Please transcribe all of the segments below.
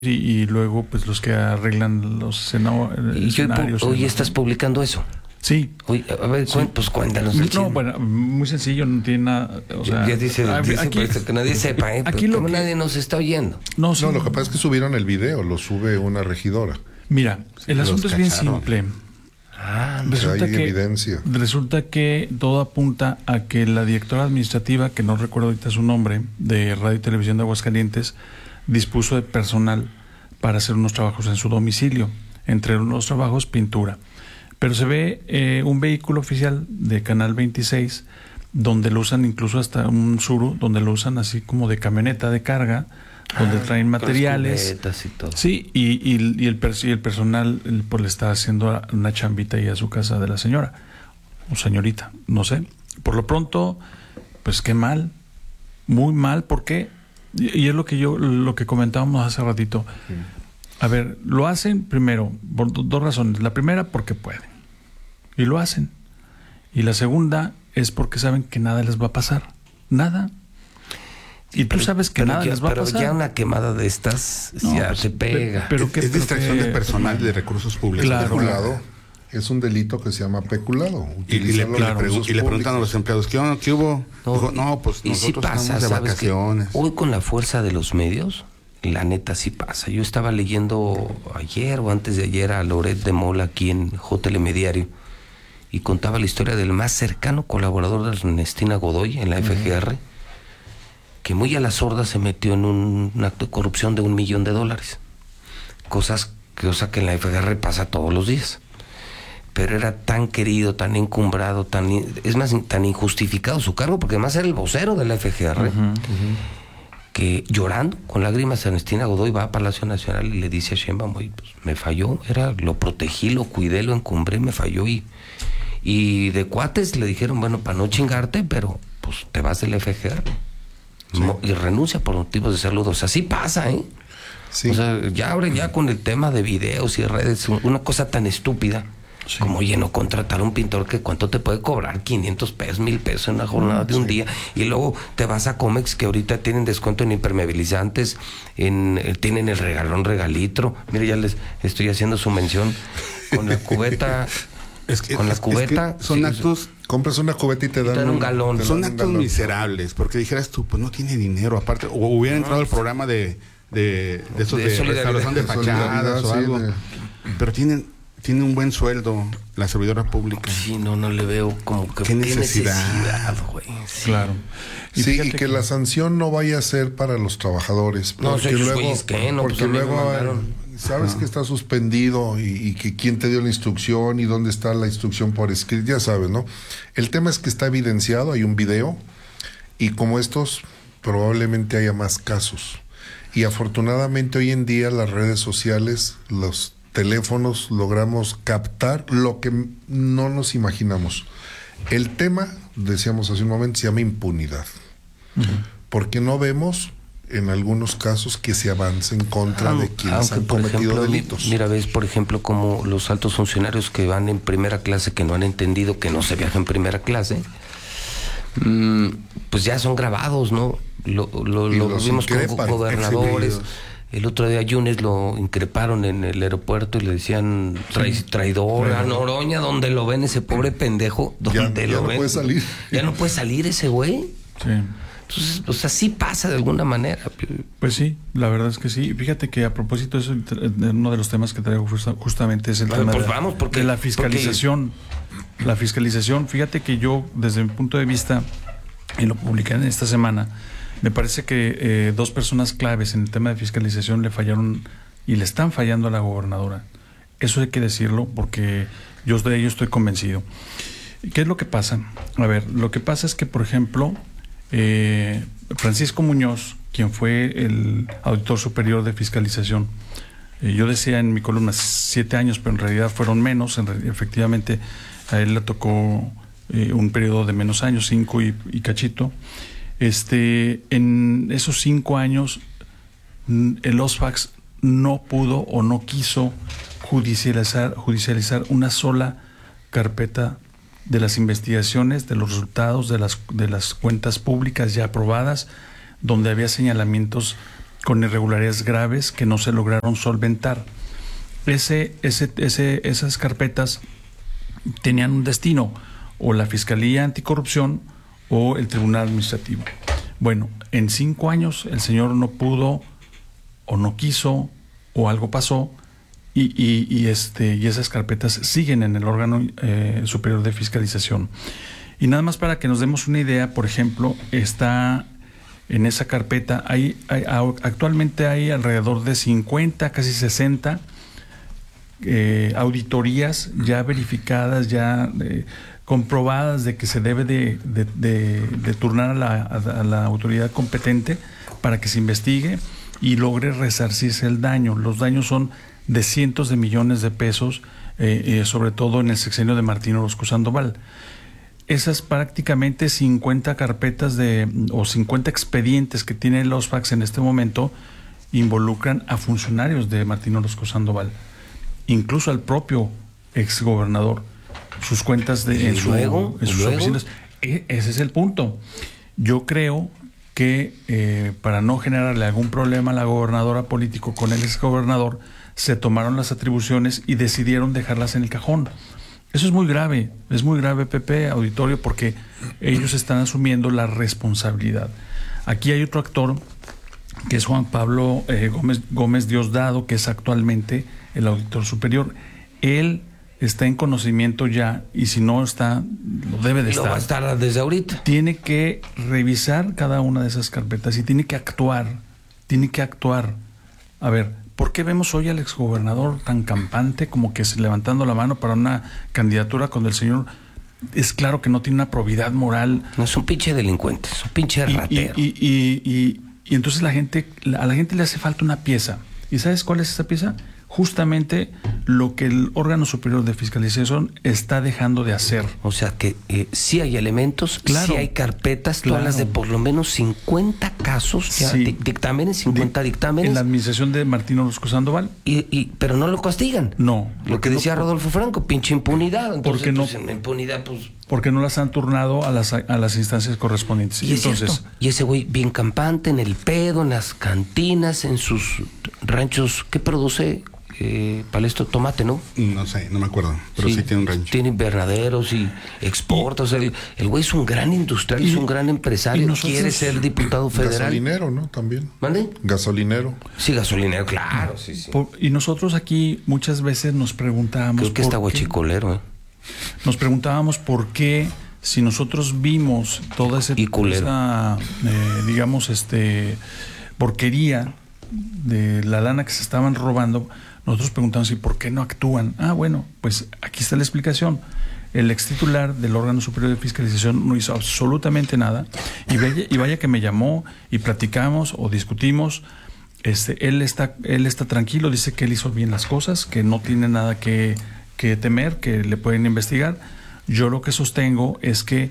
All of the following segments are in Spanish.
y luego pues los que arreglan los escenarios. Hoy estás publicando eso. Sí. Oye, a ver, sí. Pues cuéntanos. No, bueno, muy sencillo, no tiene nada. O sea, ya dice aquí, que nadie sepa, aquí pero nadie nos está oyendo. No, sí. No, lo que pasa es que subieron el video, lo sube una regidora. Mira, el asunto es bien simple. Resulta que todo apunta a que la directora administrativa, que no recuerdo ahorita su nombre, de Radio y Televisión de Aguascalientes, dispuso de personal para hacer unos trabajos en su domicilio. Entre unos trabajos, pintura. Pero se ve un vehículo oficial de Canal 26, donde lo usan incluso hasta un Suru, donde lo usan así como de camioneta de carga, donde traen materiales. Y todo. Sí, y el personal pues le está haciendo una chambita ahí a su casa de la señora, o señorita, no sé. Por lo pronto, pues qué mal, muy mal, porque, y es lo que comentábamos hace ratito. A ver, lo hacen primero por dos razones. La primera, porque pueden, y lo hacen. Y la segunda es porque saben que nada les va a pasar, nada. Y tú sabes que nada les va a pasar. Pero ya una quemada de estas ya pues, se pega. Es distracción de personal de recursos públicos. Claro. Peculado es un delito que se llama peculado. Y le preguntan a los empleados, ¿qué hubo? Pues nosotros sí pasa, estamos de vacaciones. Hoy con la fuerza de los medios, la neta sí pasa. Yo estaba leyendo ayer o antes de ayer a Loret de Mola aquí en Telediario y contaba la historia del más cercano colaborador de Ernestina Godoy en la FGR, que muy a la sorda se metió en un acto de corrupción de $1 millón. Cosa que en la FGR pasa todos los días. Pero era tan querido, tan encumbrado, tan injustificado su cargo, porque además era el vocero de la FGR, que llorando, con lágrimas, Ernestina Godoy va a Palacio Nacional y le dice a Sheinbaum, pues me falló, lo protegí, lo cuidé, lo encumbré, me falló, y de cuates le dijeron, bueno, para no chingarte, pero pues te vas del FGR. Sí. Y renuncia por motivos de salud. O sea, sí pasa, ¿eh? Sí. O sea, ya ahora ya con el tema de videos y redes, una cosa tan estúpida, sí, como, oye, no contratar a un pintor que cuánto te puede cobrar, 500 pesos, 1,000 pesos en una jornada de un día, y luego te vas a Comex, que ahorita tienen descuento en impermeabilizantes, tienen el regalitro. Mire, ya les estoy haciendo su mención con la cubeta. Son actos. Compras una cubeta y te dan un galón. Son actos miserables, porque dijeras tú, pues no tiene dinero, aparte, o hubiera entrado el programa de esos de restauración de fachadas o algo. Pero tienen un buen sueldo la servidora pública. Sí, no le veo como que qué necesidad, güey. Sí. Claro. Y que la sanción no vaya a ser para los trabajadores, porque luego sabes que está suspendido y que quién te dio la instrucción y dónde está la instrucción por escrito, ya sabes, ¿no? El tema es que está evidenciado, hay un video, y como estos probablemente haya más casos. Y afortunadamente hoy en día las redes sociales, los teléfonos, logramos captar lo que no nos imaginamos. El tema, decíamos hace un momento, se llama impunidad. Porque no vemos en algunos casos que se avance en contra de quienes han cometido delitos. Mira, ves, por ejemplo, como los altos funcionarios que van en primera clase, que no han entendido que no se viaja en primera clase, pues ya son grabados, ¿no? Lo vimos con gobernadores. Exhibidos. El otro día a Yunes lo increparon en el aeropuerto y le decían traidor a Noroña, donde lo ven ese pobre pendejo, donde lo ven. Ya no puede salir. Ya no puede salir ese güey. Sí. Entonces, pues así pasa de alguna manera. Pues sí, la verdad es que sí. Fíjate que a propósito de eso, uno de los temas que traigo justamente es el tema de la fiscalización. La fiscalización, fíjate que yo, desde mi punto de vista, y lo publiqué en esta semana, me parece que dos personas claves en el tema de fiscalización le fallaron y le están fallando a la gobernadora. Eso hay que decirlo porque yo de ello estoy convencido. ¿Qué es lo que pasa? A ver, lo que pasa es que, por ejemplo, Francisco Muñoz, quien fue el auditor superior de fiscalización, yo decía en mi columna 7 años, pero en realidad fueron menos. Efectivamente, a él le tocó un periodo de menos años, 5 y cachito. En esos 5 años, el OSFAX no pudo o no quiso judicializar una sola carpeta de las investigaciones, de los resultados de las cuentas públicas ya aprobadas, donde había señalamientos con irregularidades graves que no se lograron solventar. Esas carpetas tenían un destino, o la Fiscalía Anticorrupción o el Tribunal Administrativo. Bueno, en 5 años el señor no pudo o no quiso o algo pasó y esas carpetas siguen en el órgano superior de fiscalización. Y nada más para que nos demos una idea, por ejemplo, está en esa carpeta, actualmente hay alrededor de 50, casi 60 auditorías ya verificadas, ya comprobadas de que se debe de turnar a la autoridad competente para que se investigue y logre resarcirse el daño. Los daños son de cientos de millones de pesos, sobre todo en el sexenio de Martín Orozco Sandoval. Esas prácticamente 50 carpetas o 50 expedientes que tiene los FACS en este momento involucran a funcionarios de Martín Orozco Sandoval, incluso al propio exgobernador, sus cuentas en sus oficinas. Ese es el punto. Yo creo que para no generarle algún problema a la gobernadora político con el exgobernador, se tomaron las atribuciones y decidieron dejarlas en el cajón. Eso es muy grave, Pepe, auditorio, porque ellos están asumiendo la responsabilidad. Aquí hay otro actor, que es Juan Pablo Gómez Diosdado, que es actualmente el auditor superior. Él está en conocimiento ya, y si no está, lo debe de estar. Lo va a estar desde ahorita. Tiene que revisar cada una de esas carpetas y tiene que actuar. A ver, ¿por qué vemos hoy al exgobernador tan campante, como que levantando la mano para una candidatura cuando el señor es claro que no tiene una probidad moral? No, es un pinche delincuente, es un pinche ratero. Y entonces a la gente le hace falta una pieza. ¿Y sabes cuál es esa pieza? Justamente lo que el órgano superior de fiscalización está dejando de hacer. O sea que sí hay elementos, claro, sí hay carpetas, claro. Tú hablas de por lo menos 50 casos, sí. Dictámenes, 50 dictámenes. En la administración de Martín Orozco Sandoval. Pero no lo castigan. No. Lo que decía Rodolfo Franco, pinche impunidad. Entonces, porque no, pues, impunidad, pues... Porque no las han turnado a las instancias correspondientes. Y entonces, y ese güey bien campante en el pedo, en las cantinas, en sus ranchos, ¿qué produce? Palestro, tomate, ¿no? No sé, no me acuerdo, pero sí tiene un rancho. Tiene invernaderos y exporta. El güey es un gran industrial, es un gran empresario, quiere ser diputado federal. Gasolinero, ¿no? También. ¿Mande? Gasolinero. Sí, gasolinero, claro. Sí. Y nosotros aquí muchas veces nos preguntábamos... Creo que está guachicolero, Nos preguntábamos por qué, si nosotros vimos toda esa porquería de la lana que se estaban robando, nosotros preguntamos, ¿y por qué no actúan? Bueno, pues aquí está la explicación. El ex titular del órgano superior de fiscalización no hizo absolutamente nada, y vaya que me llamó y platicamos o discutimos. Él está tranquilo, dice que él hizo bien las cosas, que no tiene nada que temer, que le pueden investigar. Yo lo que sostengo es que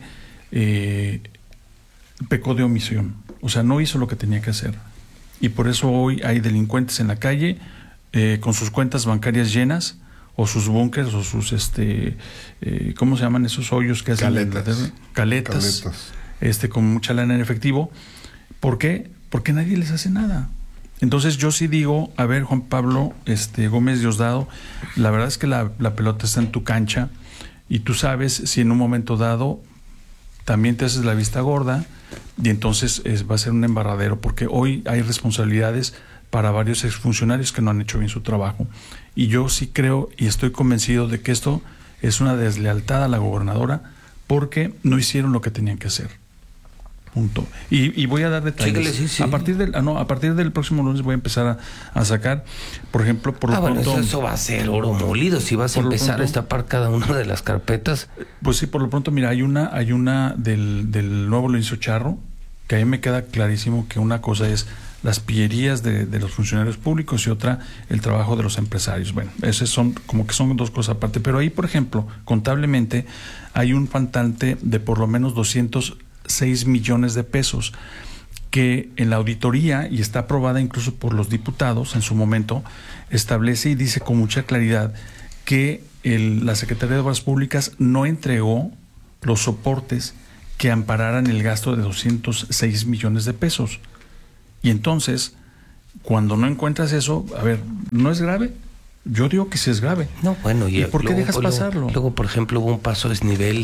pecó de omisión, o sea, no hizo lo que tenía que hacer, y por eso hoy hay delincuentes en la calle con sus cuentas bancarias llenas, o sus búnkers, o sus ¿cómo se llaman esos hoyos que hacen? Caletas. Con mucha lana en efectivo. ¿Por qué? Porque nadie les hace nada. Entonces yo sí digo, a ver, Juan Pablo Gómez Diosdado, la verdad es que la pelota está en tu cancha, y tú sabes si en un momento dado también te haces la vista gorda, y entonces va a ser un embarradero, porque hoy hay responsabilidades para varios exfuncionarios que no han hecho bien su trabajo. Y yo sí creo y estoy convencido de que esto es una deslealtad a la gobernadora, porque no hicieron lo que tenían que hacer. Punto. Y voy a dar detalles. Sí. A partir del próximo lunes voy a empezar a sacar, por ejemplo, por lo pronto, eso va a ser oro molido si vas a empezar a destapar cada una de las carpetas. Pues sí, por lo pronto, mira, hay una del nuevo Lorenzo Charro, que a mí me queda clarísimo que una cosa es las pillerías de los funcionarios públicos y otra el trabajo de los empresarios. Bueno, esas son dos cosas aparte, pero ahí, por ejemplo, contablemente hay un faltante de por lo menos 206 millones de pesos que en la auditoría, y está aprobada incluso por los diputados en su momento, establece y dice con mucha claridad que la Secretaría de Obras Públicas no entregó los soportes que ampararan el gasto de 206 millones de pesos. Y entonces Cuando no encuentras eso, a ver, ¿no es grave? Yo digo que sí es grave. No, bueno, ¿Y por qué dejas pasarlo? Luego, por ejemplo, hubo un paso a desnivel.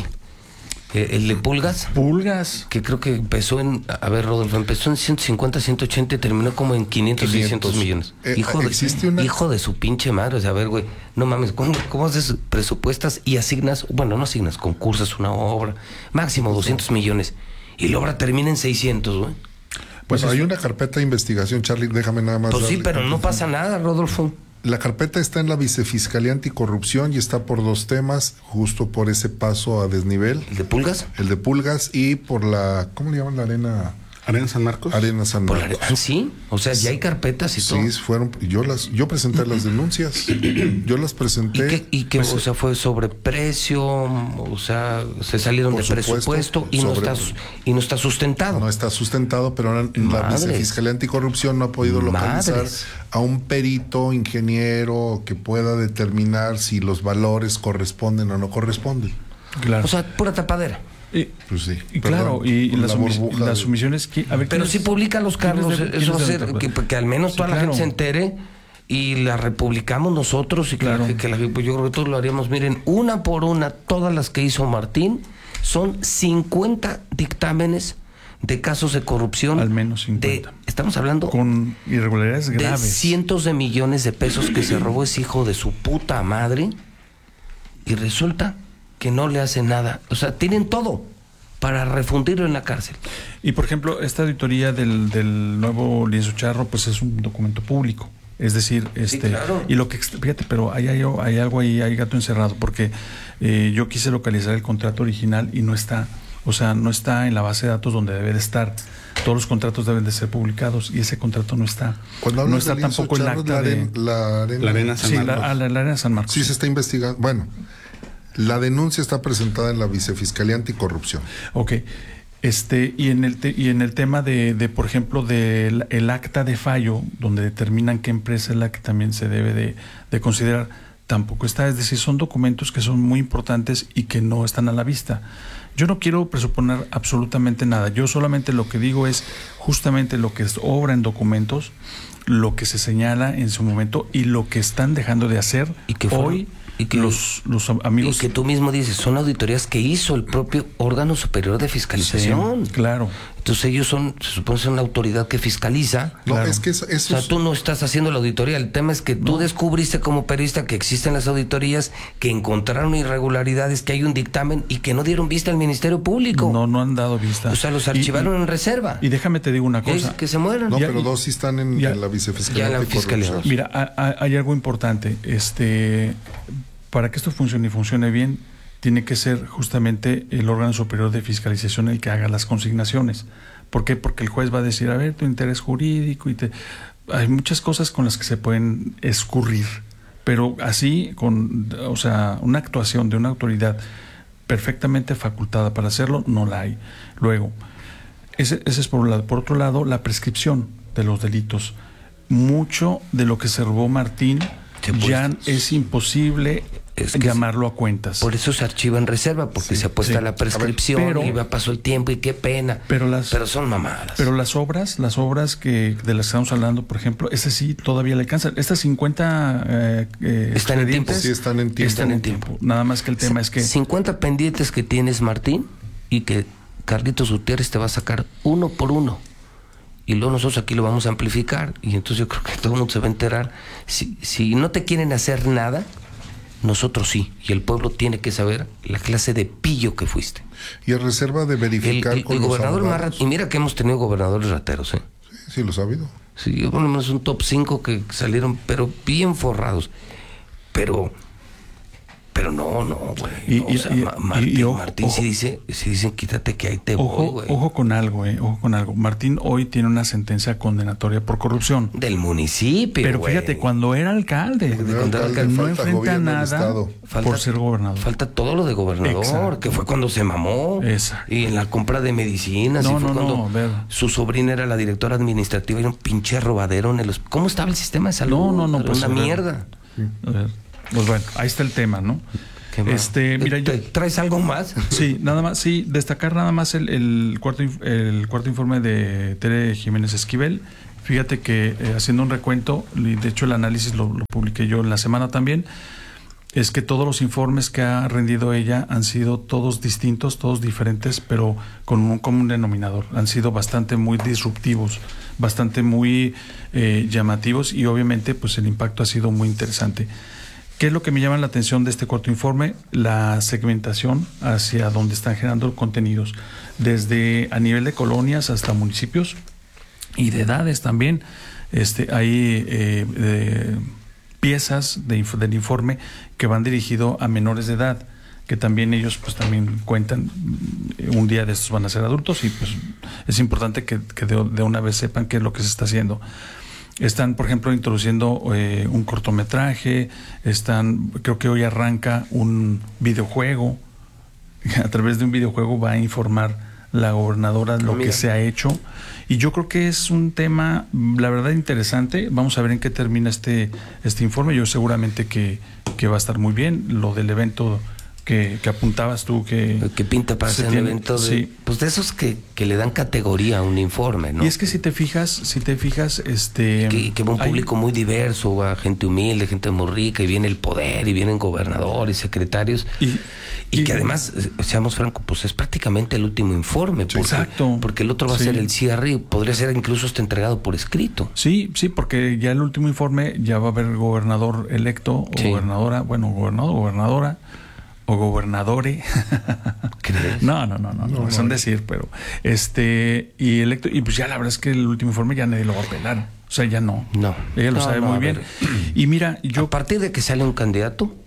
El de Pulgas. Pulgas. Que creo que empezó en... A ver, Rodolfo, empezó en 150, 180 y terminó como en 500, 600 millones. Hijo de su pinche madre. O sea, a ver, güey, no mames, ¿cómo haces presupuestas y asignas? Bueno, no asignas, concursas una obra. Máximo 200 millones. Y la obra termina en 600, güey. Pues hay una carpeta de investigación, Charlie, déjame nada más. Pues sí, pero no pasa nada, Rodolfo. La carpeta está en la Vicefiscalía Anticorrupción y está por 2 temas, justo por ese paso a desnivel. ¿El de Pulgas? El de Pulgas y por la, ¿cómo le llaman la arena? ¿Arena San Marcos? Arena San Marcos. Sí, o sea, ya hay carpetas y todo. Sí, yo presenté las denuncias. Yo las presenté. ¿Y qué, o sea, fue sobreprecio? O sea, se salieron de presupuesto y no está sustentado. No está sustentado, pero ahora la Vicefiscalía Anticorrupción no ha podido localizar a un perito, ingeniero que pueda determinar si los valores corresponden o no corresponden. Claro. O sea, pura tapadera. Pues sí, y claro, y las sumisiones que... A ver, pero si publican los cargos, eso va a hacer que al menos toda la gente se entere y la republicamos nosotros y que yo creo que todos lo haríamos. Miren, una por una, todas las que hizo Martín, son 50 dictámenes de casos de corrupción. Al menos 50. Estamos hablando... Con irregularidades graves. De cientos de millones de pesos que se robó ese hijo de su puta madre y resulta que no le hace nada. O sea, tienen todo para refundirlo en la cárcel. Y por ejemplo, esta auditoría del nuevo lienzo charro, pues es un documento público. Es decir, sí, claro. Y lo que, fíjate, pero hay algo ahí, hay gato encerrado, porque yo quise localizar el contrato original y no está. O sea, no está en la base de datos donde debe de estar. Todos los contratos deben de ser publicados y ese contrato no está. Cuando no está tampoco el acta la Arena San Marcos. La Arena San Marcos. Sí, se está investigando. Bueno, la denuncia está presentada en la Vicefiscalía Anticorrupción. Ok. Y en el tema de por ejemplo, el acta de fallo, donde determinan qué empresa es la que también se debe de considerar, tampoco está. Es decir, son documentos que son muy importantes y que no están a la vista. Yo no quiero presuponer absolutamente nada. Yo solamente lo que digo es justamente lo que obra en documentos, lo que se señala en su momento y lo que están dejando de hacer hoy. Y que los amigos... Y que tú mismo dices, son auditorías que hizo el propio órgano superior de fiscalización. Sí, claro. Entonces ellos se supone ser una autoridad que fiscaliza. No, claro. Es que eso o sea, tú no estás haciendo la auditoría. El tema es que tú descubriste como periodista que existen las auditorías, que encontraron irregularidades, que hay un dictamen y que no dieron vista al Ministerio Público. No han dado vista. O sea, los archivaron en reserva. Y déjame te digo una cosa. Que se mueran. No, pero 2 sí están en la Vicefiscalía. Ya en la Fiscalía. Mira, hay algo importante. Para que esto funcione y funcione bien, tiene que ser justamente el órgano superior de fiscalización el que haga las consignaciones. ¿Por qué? Porque el juez va a decir, a ver, tu interés jurídico, hay muchas cosas con las que se pueden escurrir, pero así, una actuación de una autoridad perfectamente facultada para hacerlo, no la hay. Luego, ese es por un lado. Por otro lado, la prescripción de los delitos. Mucho de lo que se robó Martín ya es imposible llamarlo a cuentas. Por eso se archiva en reserva, porque se apuesta la prescripción y pasó el tiempo y qué pena. Pero son mamadas. Pero las obras de las que estamos hablando, por ejemplo, esas sí todavía le alcanzan. Estas 50 están en tiempo. Sí, están en tiempo. Están en tiempo. Nada más que el tema es que 50 pendientes que tienes, Martín, y que Carlitos Gutiérrez te va a sacar uno por uno. Y luego nosotros aquí lo vamos a amplificar. Y entonces yo creo que todo el mundo se va a enterar. Si no te quieren hacer nada, nosotros sí. Y el pueblo tiene que saber la clase de pillo que fuiste. Y a reserva de verificar con el los gobernador abogados. Y mira que hemos tenido gobernadores rateros, ¿eh? Sí, lo ha habido. Sí, yo por lo menos un top 5 que salieron, pero bien forrados. Pero no, güey. Martín ojo, si dicen quítate que ahí te voy, güey. Ojo con algo. Martín hoy tiene una sentencia condenatoria por corrupción. Del municipio, pero fíjate, cuando era alcalde, no enfrenta nada por ser gobernador. Falta todo lo de gobernador. Exacto. Que fue cuando se mamó. Exacto. Y en la compra de medicinas. Cuando su sobrina era la directora administrativa y era un pinche robadero en el... ¿Cómo estaba el sistema de salud? No. Pues una mierda. A ver. Pues bueno, ahí está el tema, ¿no? Mira, ¿traes algo más? Sí, nada más, destacar nada más el cuarto informe de Tere Jiménez Esquivel, Fíjate que haciendo un recuento, y de hecho el análisis lo publiqué yo en la semana también, es que todos los informes que ha rendido ella han sido todos distintos, todos diferentes, pero con un común denominador. Han sido bastante muy disruptivos, bastante muy llamativos, y obviamente pues el impacto ha sido muy interesante. ¿Qué es lo que me llama la atención de este corto informe? La segmentación hacia donde están generando contenidos, desde a nivel de colonias hasta municipios y de edades también. Hay piezas del informe que van dirigido a menores de edad, que también ellos pues también cuentan, un día de estos van a ser adultos, y pues es importante que de una vez sepan qué es lo que se está haciendo. Están, por ejemplo, introduciendo un cortometraje, creo que hoy arranca un videojuego. A través de un videojuego va a informar la gobernadora lo que se ha hecho, y yo creo que es un tema, la verdad, interesante. Vamos a ver en qué termina este informe. Yo seguramente que va a estar muy bien. Lo del evento que apuntabas tú, que pinta para ser un evento de, pues de esos que le dan categoría a un informe, ¿no? Y es que si te fijas, que va un público muy diverso, va gente humilde, gente muy rica, y viene el poder, y vienen gobernadores, secretarios, y que además, seamos francos, pues es prácticamente el último informe, porque el otro va a ser el cierre, podría ser incluso entregado por escrito. Sí, porque ya el último informe ya va a haber gobernador electo, o gobernadora, gobernadora, o gobernadore. ¿Crees? No, es un decir, pero y electo, y pues ya la verdad es que el último informe ya nadie lo va a apelar. O sea, ya no. Ella lo sabe muy bien. Y mira, a partir de que sale un candidato,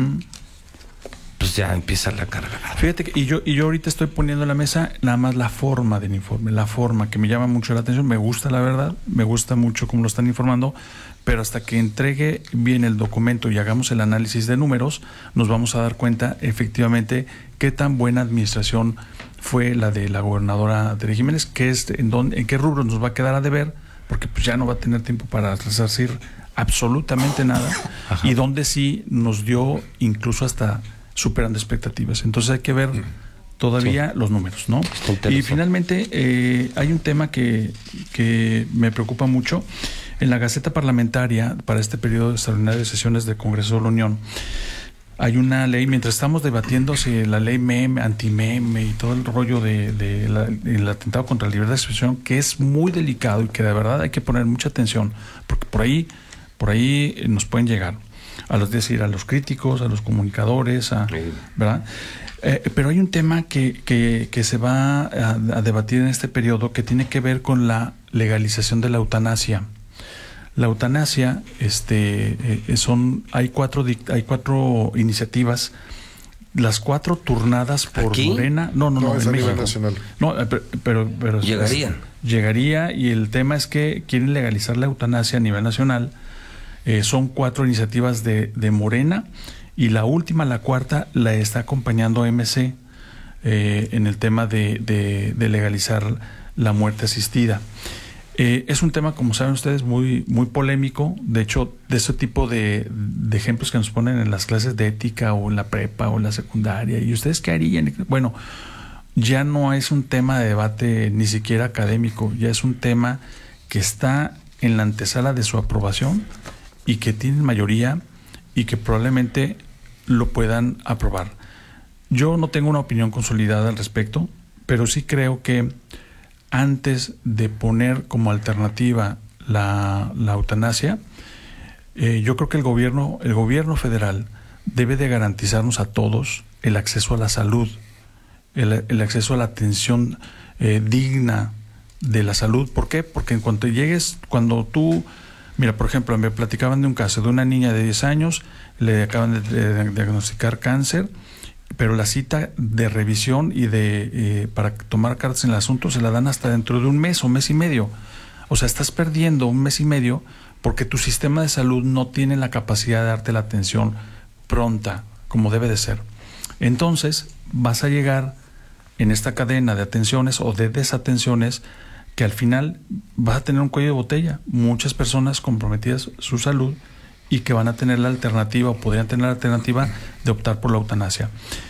pues ya empieza la carga. Fíjate que y yo ahorita estoy poniendo en la mesa nada más la forma del informe, la forma que me llama mucho la atención. Me gusta, la verdad, me gusta mucho cómo lo están informando, pero hasta que entregue bien el documento y hagamos el análisis de números, nos vamos a dar cuenta efectivamente qué tan buena administración fue la de la gobernadora Tere Jiménez, en qué rubro nos va a quedar a deber, porque pues ya no va a tener tiempo para resarcir absolutamente nada. Ajá. Y donde sí nos dio incluso hasta superando expectativas. Entonces hay que ver todavía los números, ¿no? Y finalmente hay un tema que me preocupa mucho. En la Gaceta Parlamentaria, para este periodo extraordinario de sesiones del Congreso de la Unión, hay una ley, mientras estamos debatiendo si la ley meme, anti-meme y todo el rollo del atentado contra la libertad de expresión, que es muy delicado y que de verdad hay que poner mucha atención, porque por ahí nos pueden llegar a los críticos, a los comunicadores, ¿verdad? Pero hay un tema que se va a debatir en este periodo, que tiene que ver con la legalización de la eutanasia. La eutanasia, hay cuatro iniciativas, las cuatro turnadas por ¿Aquí? Morena. No, es en a nivel México. nacional. No, pero llegaría, y el tema es que quieren legalizar la eutanasia a nivel nacional. Son 4 iniciativas de Morena, y la última, la cuarta, la está acompañando MC en el tema de legalizar la muerte asistida. Es un tema, como saben ustedes, muy, muy polémico. De hecho, de ese tipo de ejemplos que nos ponen en las clases de ética, o en la prepa, o en la secundaria, ¿y ustedes qué harían? Bueno, ya no es un tema de debate ni siquiera académico, ya es un tema que está en la antesala de su aprobación, y que tienen mayoría, y que probablemente lo puedan aprobar. Yo no tengo una opinión consolidada al respecto, pero sí creo que antes de poner como alternativa la eutanasia, yo creo que el gobierno federal debe de garantizarnos a todos el acceso a la salud, el acceso a la atención digna de la salud. ¿Por qué? Porque cuando tú... Mira, por ejemplo, me platicaban de un caso de una niña de 10 años, le acaban de diagnosticar cáncer, pero la cita de revisión y para tomar cartas en el asunto se la dan hasta dentro de un mes o mes y medio. O sea, estás perdiendo un mes y medio porque tu sistema de salud no tiene la capacidad de darte la atención pronta, como debe de ser. Entonces, vas a llegar en esta cadena de atenciones o de desatenciones, que al final vas a tener un cuello de botella. Muchas personas comprometidas su salud, y que van a tener la alternativa, o podrían tener la alternativa, de optar por la eutanasia.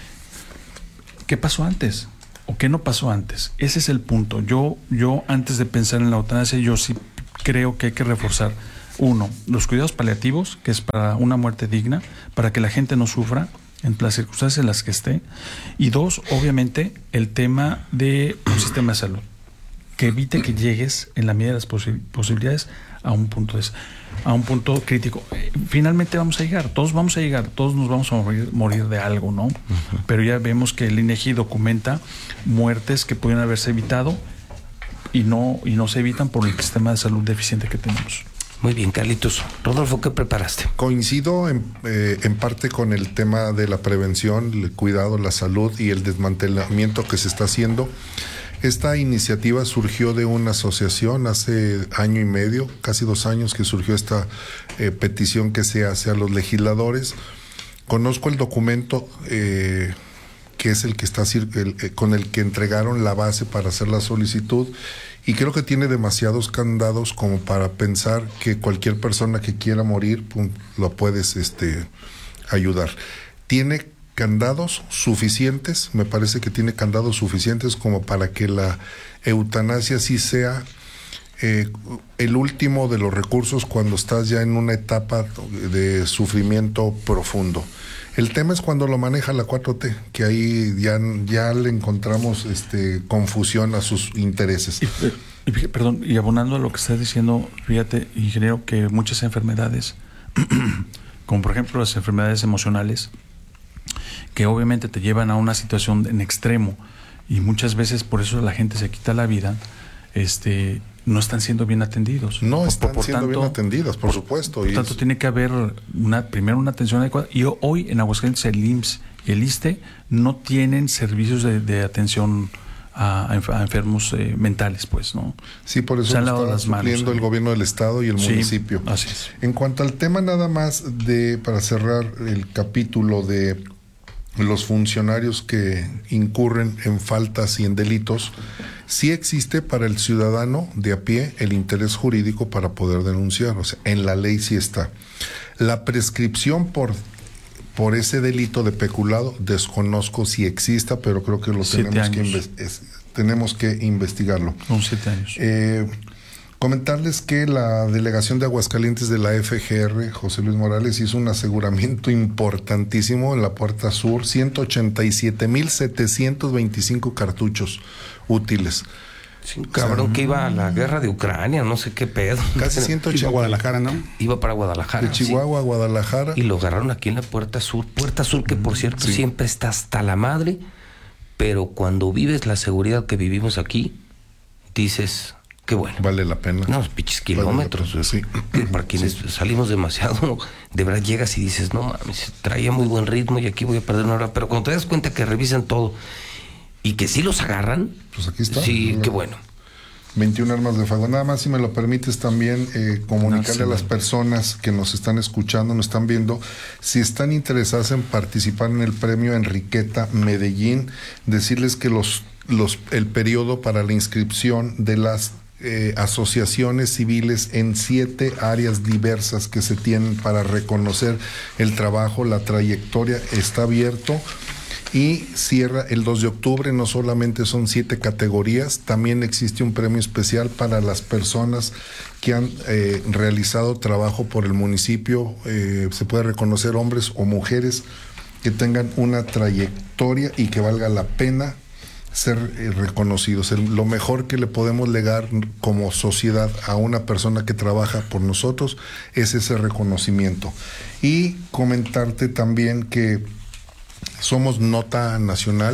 ¿Qué pasó antes? ¿O qué no pasó antes? Ese es el punto. Yo antes de pensar en la eutanasia, yo sí creo que hay que reforzar, uno, los cuidados paliativos, que es para una muerte digna, para que la gente no sufra en las circunstancias en las que esté, y dos, obviamente, el tema de un sistema de salud, que evite que llegues en la medida de las posibilidades a un punto crítico. Finalmente vamos a llegar, todos nos vamos a morir de algo, ¿no? Pero ya vemos que el INEGI documenta muertes que pudieran haberse evitado y no se evitan por el sistema de salud deficiente que tenemos. Muy bien, Carlitos. Rodolfo, ¿qué preparaste? Coincido en parte con el tema de la prevención, el cuidado, la salud y el desmantelamiento que se está haciendo. Esta iniciativa surgió de una asociación hace año y medio, casi 2 años que surgió esta petición que se hace a los legisladores. Conozco el documento que es el que está con el que entregaron la base para hacer la solicitud, y creo que tiene demasiados candados como para pensar que cualquier persona que quiera morir, lo puedes ayudar. Tiene candados suficientes, me parece que tiene candados suficientes como para que la eutanasia sí sea el último de los recursos cuando estás ya en una etapa de sufrimiento profundo. El tema es cuando lo maneja la 4T, que ahí ya le encontramos confusión a sus intereses. Y abonando a lo que estás diciendo, fíjate, ingeniero, que muchas enfermedades, como por ejemplo las enfermedades emocionales, que obviamente te llevan a una situación en extremo, y muchas veces por eso la gente se quita la vida, no están siendo bien atendidos. No están siendo bien atendidas, por supuesto. Por tanto, tiene que haber primero una atención adecuada. Y hoy en Aguascalientes el IMSS y el ISSSTE no tienen servicios de atención a enfermos mentales, pues, ¿no? Sí, por eso está supliendo el gobierno del estado y el municipio. Así es. En cuanto al tema nada más para cerrar el capítulo de los funcionarios que incurren en faltas y en delitos, sí existe para el ciudadano de a pie el interés jurídico para poder denunciar, o sea, en la ley sí está. La prescripción por ese delito de peculado desconozco si exista, pero creo que tenemos que investigarlo. Son 7 años. Comentarles que la delegación de Aguascalientes de la FGR, José Luis Morales, hizo un aseguramiento importantísimo en la puerta sur, 187,725 cartuchos útiles. Sí, un cabrón que iba a la guerra de Ucrania, no sé qué pedo. Casi 180. Iba a Guadalajara, ¿no? Iba para Guadalajara. De Chihuahua a Guadalajara. Y lo agarraron aquí en la puerta sur. Puerta sur que, por cierto, siempre está hasta la madre, pero cuando vives la seguridad que vivimos aquí, dices... Qué bueno. Vale la pena. No, pinches kilómetros. Sí. Para quienes salimos demasiado, de verdad llegas y dices, no mames, traía muy buen ritmo y aquí voy a perder 1 hora. Pero cuando te das cuenta que revisan todo y que sí los agarran, pues aquí está. Sí, qué bueno. 21 armas de fuego. Nada más, si me lo permites, también comunicarle a las personas que nos están escuchando, nos están viendo, si están interesadas en participar en el premio Enriqueta Medellín, decirles que el periodo para la inscripción de las asociaciones civiles en 7 áreas diversas que se tienen para reconocer el trabajo, la trayectoria, está abierto y cierra el 2 de octubre. No solamente son 7 categorías, también existe un premio especial para las personas que han realizado trabajo por el municipio. Se puede reconocer hombres o mujeres que tengan una trayectoria y que valga la pena ser reconocidos. Lo mejor que le podemos legar como sociedad a una persona que trabaja por nosotros es ese reconocimiento. Y comentarte también que somos nota nacional,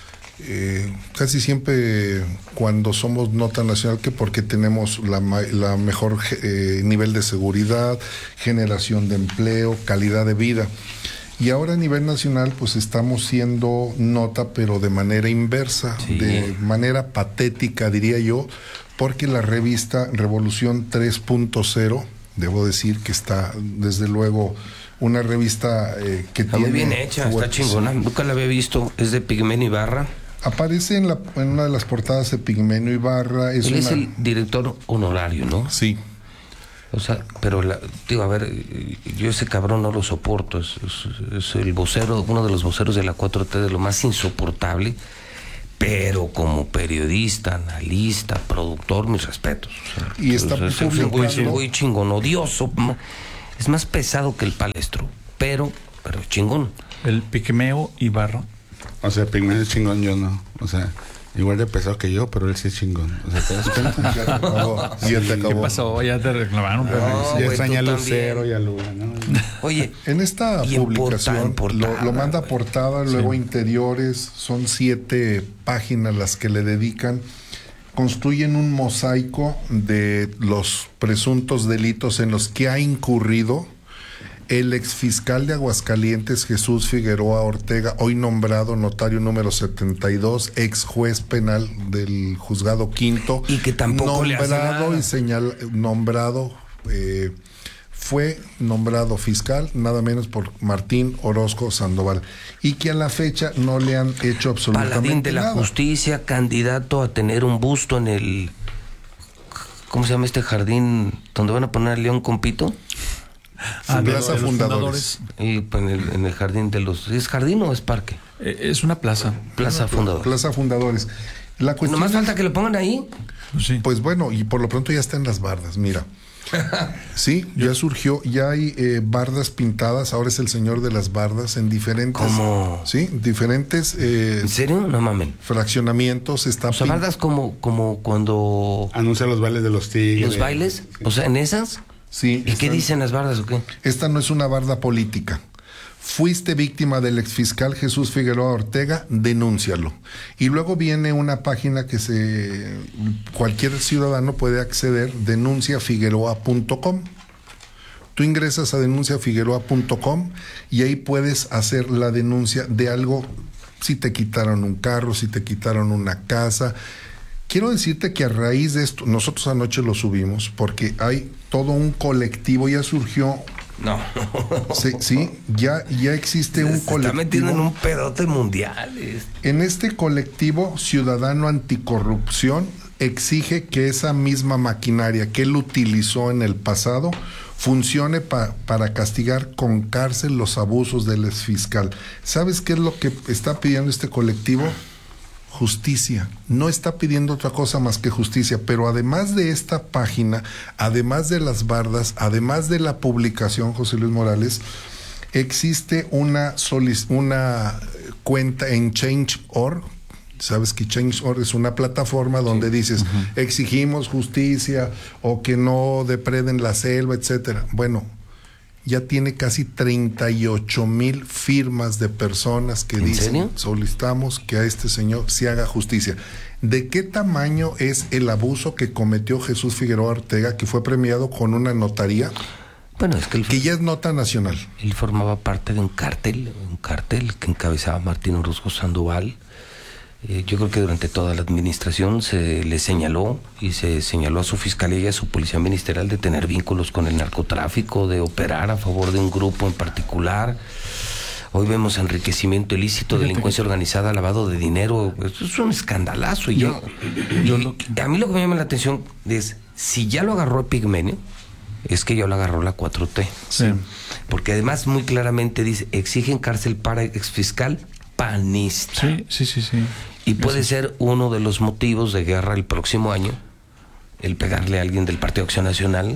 casi siempre cuando somos nota nacional, que porque tenemos la mejor nivel de seguridad, generación de empleo, calidad de vida. Y ahora a nivel nacional pues estamos siendo nota, pero de manera inversa, de manera patética diría yo, porque la revista Revolución 3.0, debo decir que está desde luego una revista que está tiene... muy bien hecha, está chingona, nunca la había visto, es de Pigmenio Ibarra. Aparece en una de las portadas de Pigmenio Ibarra. Él es el director honorario, ¿no? Sí. O sea, pero digo, a ver, yo ese cabrón no lo soporto, es el vocero, uno de los voceros de la 4T, de lo más insoportable, pero como periodista, analista, productor, mis respetos. O sea, y está muy chingón, odioso. Es más pesado que el Palestro, pero chingón. El Pigmeo Ibarra. O sea, Pigmeo es chingón, yo no. O sea, igual de pesado que yo, pero él sí es chingón. O sea, ¿te das cuenta? Ya te acabó. ¿Qué pasó? Ya te reclamaron. No, ya extraña a Lucero y a Luna, ¿no? Oye, en esta publicación lo manda portada, luego interiores, son 7 páginas las que le dedican. Construyen un mosaico de los presuntos delitos en los que ha incurrido el exfiscal de Aguascalientes, Jesús Figueroa Ortega, hoy nombrado notario número 72, ex juez penal del juzgado quinto, y que tampoco fue nombrado fiscal nada menos por Martín Orozco Sandoval, y que a la fecha no le han hecho absolutamente paladín de la nada. justicia, candidato a tener un busto en el, ¿cómo se llama este jardín donde van a poner al león con pito? Plaza Fundadores. Y en el jardín de los... ¿Es jardín o es parque? Es una plaza. Plaza Fundadores. Plaza Fundadores. La cuestión ¿Nomás falta que lo pongan ahí? Sí. Pues bueno, y por lo pronto ya está en las bardas, mira. Sí, ya surgió, ya hay bardas pintadas, ahora es el señor de las bardas en diferentes... ¿Cómo? Sí, diferentes... ¿En serio? No mamen. Fraccionamientos. Está o sea, bardas como cuando... Anuncia los bailes de los tigres. ¿Los bailes? O sea, ¿en esas? Sí. ¿Y qué dicen las bardas o qué? Esta no es una barda política. Fuiste víctima del exfiscal Jesús Figueroa Ortega, denúncialo. Y luego viene una página que cualquier ciudadano puede acceder, denunciafigueroa.com. Tú ingresas a denunciafigueroa.com y ahí puedes hacer la denuncia de algo, si te quitaron un carro, si te quitaron una casa. Quiero decirte que a raíz de esto, nosotros anoche lo subimos porque hay todo un colectivo, ya surgió. No. Sí, ya existe un colectivo. Se está metiendo en un pedote mundial. En este colectivo ciudadano anticorrupción exige que esa misma maquinaria que él utilizó en el pasado funcione para castigar con cárcel los abusos del exfiscal. ¿Sabes qué es lo que está pidiendo este colectivo? Justicia. No está pidiendo otra cosa más que justicia, pero además de esta página, además de las bardas, además de la publicación, José Luis Morales, existe una cuenta en Change.org. Sabes que Change.org es una plataforma donde dices, exigimos justicia o que no depreden la selva, etcétera. Bueno, ya tiene casi 38,000 firmas de personas que dicen, ¿serio? Solicitamos que a este señor se haga justicia. ¿De qué tamaño es el abuso que cometió Jesús Figueroa Ortega, que fue premiado con una notaría? Bueno, es que ya es nota nacional. Él formaba parte de un cártel que encabezaba Martín Orozco Sandoval. Yo creo que durante toda la administración se le señaló y se señaló a su fiscalía y a su policía ministerial de tener vínculos con el narcotráfico, de operar a favor de un grupo en particular. Hoy vemos enriquecimiento ilícito, delincuencia organizada, lavado de dinero. Eso es un escandalazo. Y a mí lo que me llama la atención es, si ya lo agarró Pigmenio, es que ya lo agarró la 4T. Sí. Porque además muy claramente dice, exigen cárcel para exfiscal panista. Sí. Y puede ser uno de los motivos de guerra el próximo año, el pegarle a alguien del Partido Acción Nacional.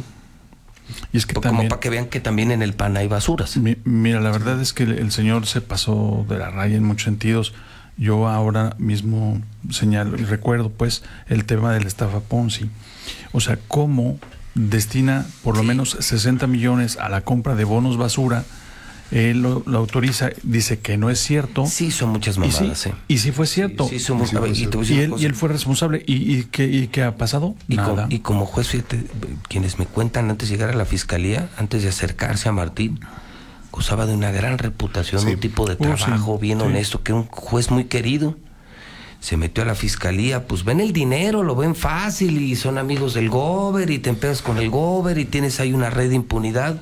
Y es que como también, para que vean que también en el PAN hay basuras. Mira, la verdad es que el señor se pasó de la raya en muchos sentidos. Yo ahora mismo señalo y recuerdo pues el tema de la estafa Ponzi. O sea, cómo destina por lo menos 60 millones a la compra de bonos basura. Él lo autoriza, dice que no es cierto. Sí, son muchas mamadas. Y sí fue cierto. Y él fue responsable. ¿Y qué ha pasado? Nada. Y como juez, fíjate, quienes me cuentan antes de llegar a la fiscalía, antes de acercarse a Martín, gozaba de una gran reputación, un tipo de trabajo bien honesto, que era un juez muy querido. Se metió a la fiscalía, pues ven el dinero, lo ven fácil y son amigos del gober y te empedas con el gober y tienes ahí una red de impunidad.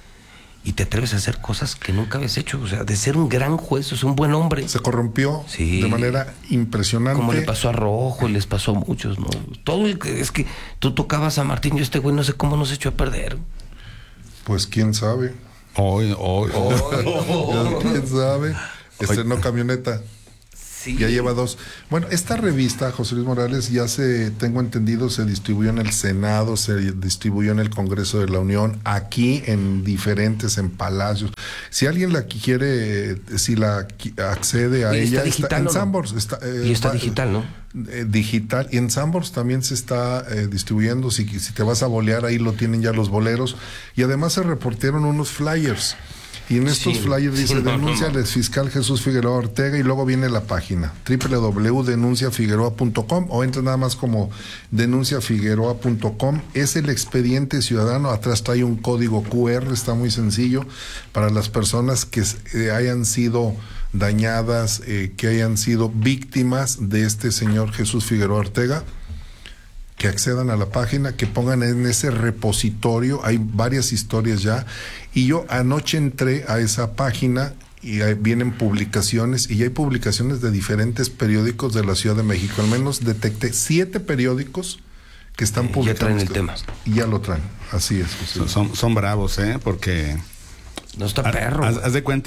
Y te atreves a hacer cosas que nunca habías hecho. O sea, de ser un gran juez, es un buen hombre. Se corrompió de manera impresionante. Como le pasó a Rojo y les pasó a muchos, ¿no? Todo es que tú tocabas a Martín y este güey no sé cómo nos echó a perder. Pues quién sabe. Hoy. ¿Quién sabe? Estrenó camioneta. Sí. Ya lleva 2. Bueno, esta revista, José Luis Morales, ya tengo entendido, se distribuyó en el Senado, se distribuyó en el Congreso de la Unión, aquí en palacios. Si alguien la quiere, si la accede a ella, está en ¿no? Sanborns. Y está digital, ¿no? Digital. Y en Sanborns también se está distribuyendo. Si te vas a bolear, ahí lo tienen ya los boleros. Y además se reportaron unos flyers. Y en estos flyers dice denuncia al exfiscal Jesús Figueroa Ortega, y luego viene la página www.denunciafigueroa.com, o entra nada más como denunciafigueroa.com. Es el expediente ciudadano, atrás trae un código QR, está muy sencillo para las personas que hayan sido dañadas, que hayan sido víctimas de este señor Jesús Figueroa Ortega, que accedan a la página, que pongan en ese repositorio. Hay varias historias ya, y yo anoche entré a esa página y ahí vienen publicaciones, y hay publicaciones de diferentes periódicos de la Ciudad de México. Al menos detecté 7 periódicos que están publicando. Ya traen el tema. Y ya lo traen, así es. Son bravos, porque... No está perro. Haz de cuenta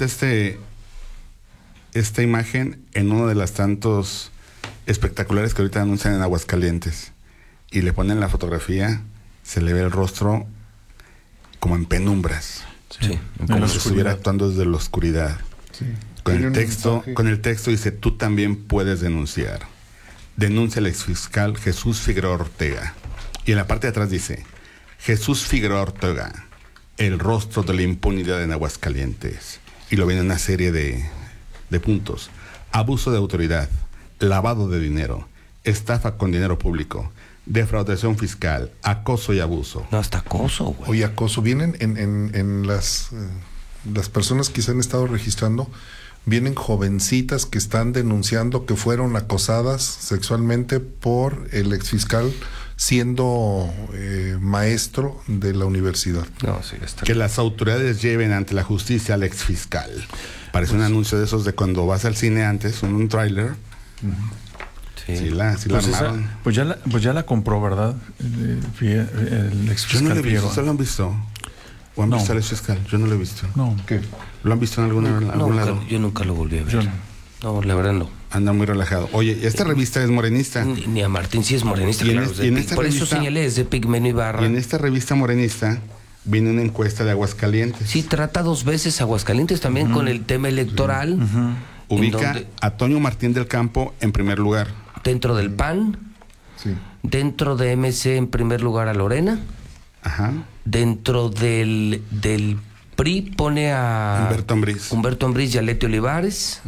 esta imagen en uno de los tantos espectaculares que ahorita anuncian en Aguascalientes. Y le ponen la fotografía, se le ve el rostro como en penumbras. Sí. Como si estuviera actuando desde la oscuridad. Sí. Con el texto dice: tú también puedes denunciar. Denuncia al exfiscal Jesús Figueroa Ortega. Y en la parte de atrás dice: Jesús Figueroa Ortega, el rostro de la impunidad en Aguascalientes. Y lo viene una serie de puntos: abuso de autoridad, lavado de dinero, estafa con dinero público, defraudación fiscal, acoso y abuso. No, hasta acoso, güey. Oye, acoso. Vienen en las personas que se han estado registrando, vienen jovencitas que están denunciando que fueron acosadas sexualmente por el exfiscal siendo maestro de la universidad. No, sí, está que las autoridades lleven ante la justicia al exfiscal. Parece un anuncio de esos de cuando vas al cine antes, un tráiler. Sí, la armaron. Pues ya la compró, ¿verdad? El exfiscal. Yo no lo he visto. ¿Ustedes lo han visto? ¿O han visto al exfiscal? Yo no lo he visto. No. ¿Qué? ¿Lo han visto en algún lado? Yo nunca lo volví a ver. No, la verdad no. Anda muy relajado. Oye, esta revista es morenista. Ni a Martín sí es morenista. Y claro, por revista, eso señalé, es de Pigmenio Ibarra. Y en esta revista morenista viene una encuesta de Aguascalientes. Sí, trata 2 veces Aguascalientes también con el tema electoral. Ubica a Toño Martín del Campo en primer lugar. Dentro del PAN. Sí. Dentro de MC en primer lugar a Lorena. Ajá. Dentro del PRI pone a Humberto Ambriz y a Leti Olivares.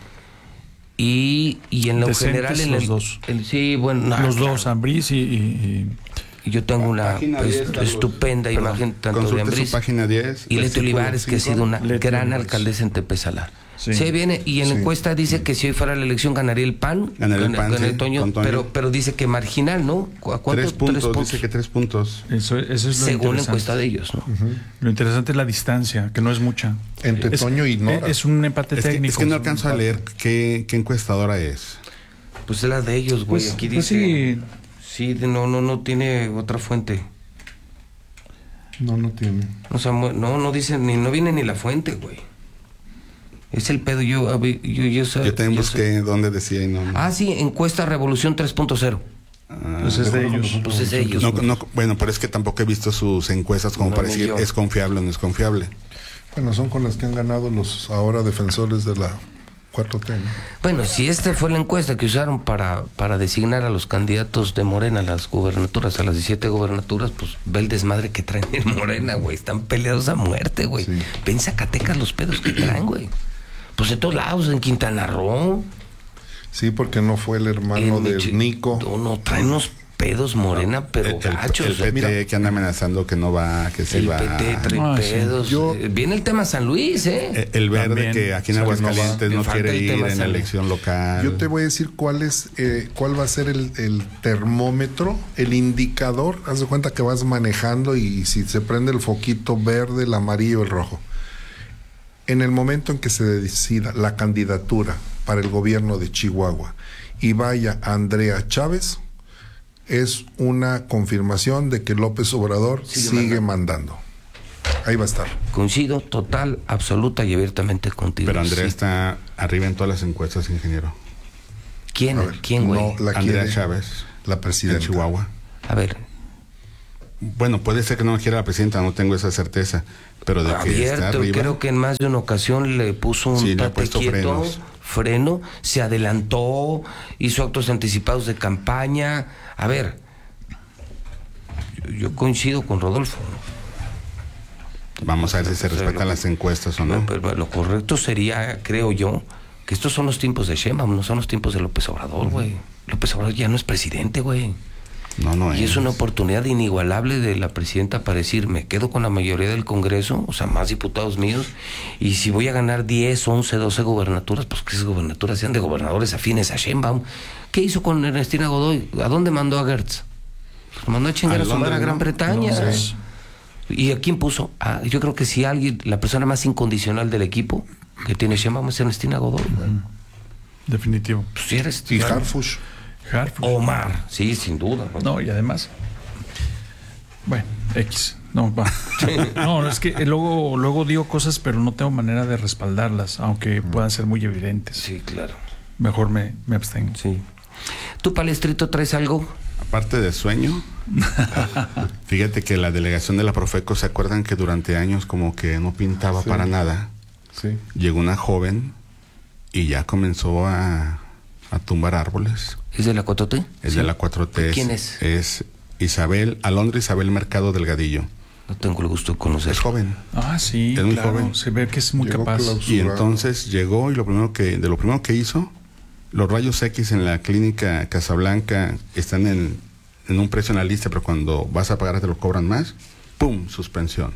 Y en lo general en los dos. Sí, bueno, los dos, Ambriz y yo tengo una estupenda imagen tanto de Ambriz página 10, y Leti Olivares, que ha sido una gran alcaldesa en Tepezalar. Sí. Se viene, y en la encuesta dice que si hoy fuera la elección ganaría el PAN. Con el Toño. Pero dice que marginal, ¿no? ¿A cuánto? 3 puntos, dice que 3 puntos. Eso es lo según la encuesta de ellos, ¿no? Lo interesante es la distancia, que no es mucha. Entre Toño y Nora. Es un empate técnico. Es que no alcanzo a leer qué encuestadora es. Pues es la de ellos, güey. Pues, aquí pues dice... Sí, no tiene otra fuente. No tiene. O sea, no dice, no viene ni la fuente, güey. Es el pedo. Yo también busqué dónde decía y no. Ah, sí, encuesta Revolución 3.0. Pues es de ellos. Pues es de ellos. Bueno, pero es que tampoco he visto sus encuestas como para decir es confiable o no es confiable. Bueno, son con las que han ganado los ahora defensores de la 4T, ¿no? Bueno, si esta fue la encuesta que usaron para designar a los candidatos de Morena a las gubernaturas, a las 17 gubernaturas, pues ve el desmadre que traen en Morena, güey. Están peleados a muerte, güey. Sí. Ven Zacatecas los pedos que traen, güey. Pues en todos lados, en Quintana Roo. Sí, porque no fue el hermano del Nico. No, traen unos pedos Morena, pero gachos. El PT mira, que anda amenazando que no va, que se va. El PT trae pedos. Viene el tema San Luis, ¿eh? El verde también, que aquí en Aguascalientes no quiere ir en la elección local. Yo te voy a decir cuál va a ser el termómetro, el indicador. Haz de cuenta que vas manejando y si se prende el foquito verde, el amarillo, el rojo. En el momento en que se decida la candidatura para el gobierno de Chihuahua y vaya Andrea Chávez, es una confirmación de que López Obrador sigue mandando. Ahí va a estar. Coincido total, absoluta y abiertamente contigo. Pero Andrea está arriba en todas las encuestas, ingeniero. ¿Quién? ¿Quién, güey? No, Andrea Chávez, la presidenta. En Chihuahua. A ver. Bueno, puede ser que no quiera la presidenta, no tengo esa certeza, pero de que está arriba. Creo que en más de una ocasión le puso un tate quieto, freno, se adelantó, hizo actos anticipados de campaña. A ver, yo coincido con Rodolfo. Vamos a ver si se respetan las encuestas o no. Pero lo correcto sería, creo yo, que estos son los tiempos de Sheinbaum, no son los tiempos de López Obrador, güey. López Obrador ya no es presidente, güey. No y es una oportunidad inigualable de la presidenta para decir, me quedo con la mayoría del Congreso, o sea, más diputados míos, y si voy a ganar 10, 11, 12 gubernaturas, pues que esas gubernaturas sean de gobernadores afines a Sheinbaum. ¿Qué hizo con Ernestina Godoy? ¿A dónde mandó a Gertz? Pues mandó a chingar a su madre a Gran Bretaña. No, sí. ¿Y a quién puso? Yo creo que si alguien, la persona más incondicional del equipo que tiene Sheinbaum es Ernestina Godoy. Definitivo. Pues si eres... Y Harfuch. Omar, sí, sin duda. No, y además, bueno, X. No, va. No, es que luego digo cosas, pero no tengo manera de respaldarlas, aunque puedan ser muy evidentes. Sí, claro. Mejor me abstengo. Sí. ¿Tú, Palestrito, traes algo? Aparte de sueño, fíjate que la delegación de la Profeco, ¿se acuerdan que durante años como que no pintaba para nada? Sí. Llegó una joven y ya comenzó a tumbar árboles. ¿Es de la 4T? Es de la 4T. ¿Quién es? Es Alondra Isabel Mercado Delgadillo. No tengo el gusto de conocer. Es joven. Sí, es muy joven. Se ve que es muy capaz. Y entonces llegó y lo primero que hizo, los rayos X en la clínica Casablanca están en un precio en la lista, pero cuando vas a pagar te lo cobran más. ¡Pum! Suspensión.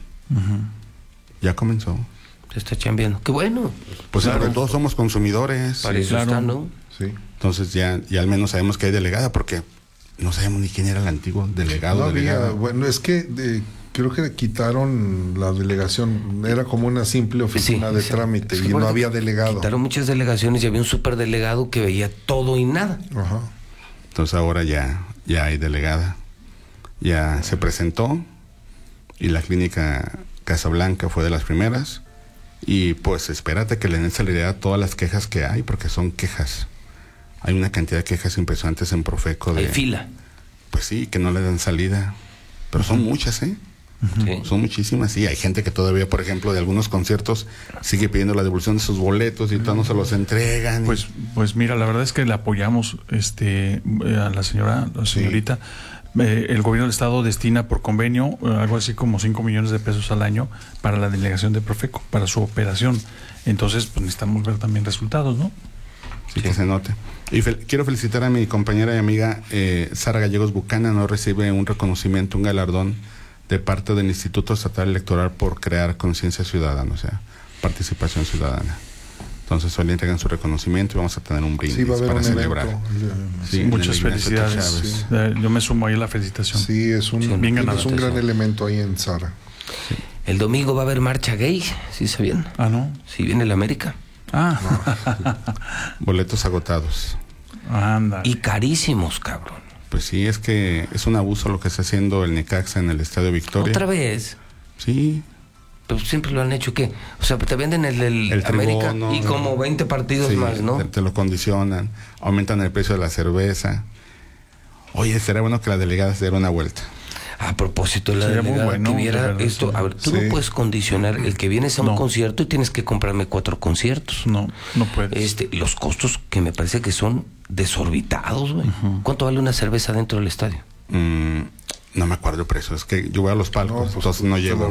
Ya comenzó. Se está chambeando. ¡Qué bueno! Pues claro, todos somos consumidores. Para eso está, ¿no? Sí. Entonces ya al menos sabemos que hay delegada, porque no sabemos ni quién era el antiguo delegado. No había, bueno, es que creo que quitaron la delegación, era como una simple oficina de trámite y no había delegado. Quitaron muchas delegaciones y había un superdelegado que veía todo y nada. Ajá. Entonces ahora ya hay delegada. Ya se presentó y la clínica Casablanca fue de las primeras. Y pues espérate que le den salida a todas las quejas que hay, porque son quejas. Hay una cantidad de quejas impresionantes en Profeco. Hay fila. Pues sí, que no le dan salida. Pero son muchas, ¿eh? Sí. Son muchísimas, sí. Hay gente que todavía, por ejemplo, de algunos conciertos sigue pidiendo la devolución de sus boletos y todavía no se los entregan. Pues mira, la verdad es que le apoyamos a la señorita. El gobierno del estado destina por convenio algo así como 5 millones de pesos al año para la delegación de Profeco, para su operación. Entonces, pues necesitamos ver también resultados, ¿no? Sí, que se note. Y quiero felicitar a mi compañera y amiga Sara Gallegos Bucana. No recibe un reconocimiento, un galardón de parte del Instituto Estatal Electoral por crear conciencia ciudadana, o sea, participación ciudadana. Entonces hoy le entregan su reconocimiento y vamos a tener un brindis para celebrar. Sí, muchas felicidades. Yo me sumo ahí a la felicitación. Sí, es un gran elemento ahí en Sara. Sí. El domingo va a haber marcha gay, ¿sí sabían? ¿No? Sí, viene el América. Boletos agotados. Anda. Y carísimos, cabrón. Pues sí, es que es un abuso lo que está haciendo el Necaxa en el Estadio Victoria. ¿Otra vez? Sí. Pero siempre lo han hecho, ¿qué? O sea, te venden el América tribono, y como 20 partidos más, ¿no? Te lo condicionan, aumentan el precio de la cerveza. Oye, sería bueno que la delegada se diera una vuelta. A propósito, la delegada que viera esto. A ver, tú no puedes condicionar el que vienes a un concierto y tienes que comprarme 4 conciertos. No puedes. Los costos que me parece que son desorbitados, güey. ¿Cuánto vale una cerveza dentro del estadio? No me acuerdo el precio, es que yo voy a los palcos, entonces no llego.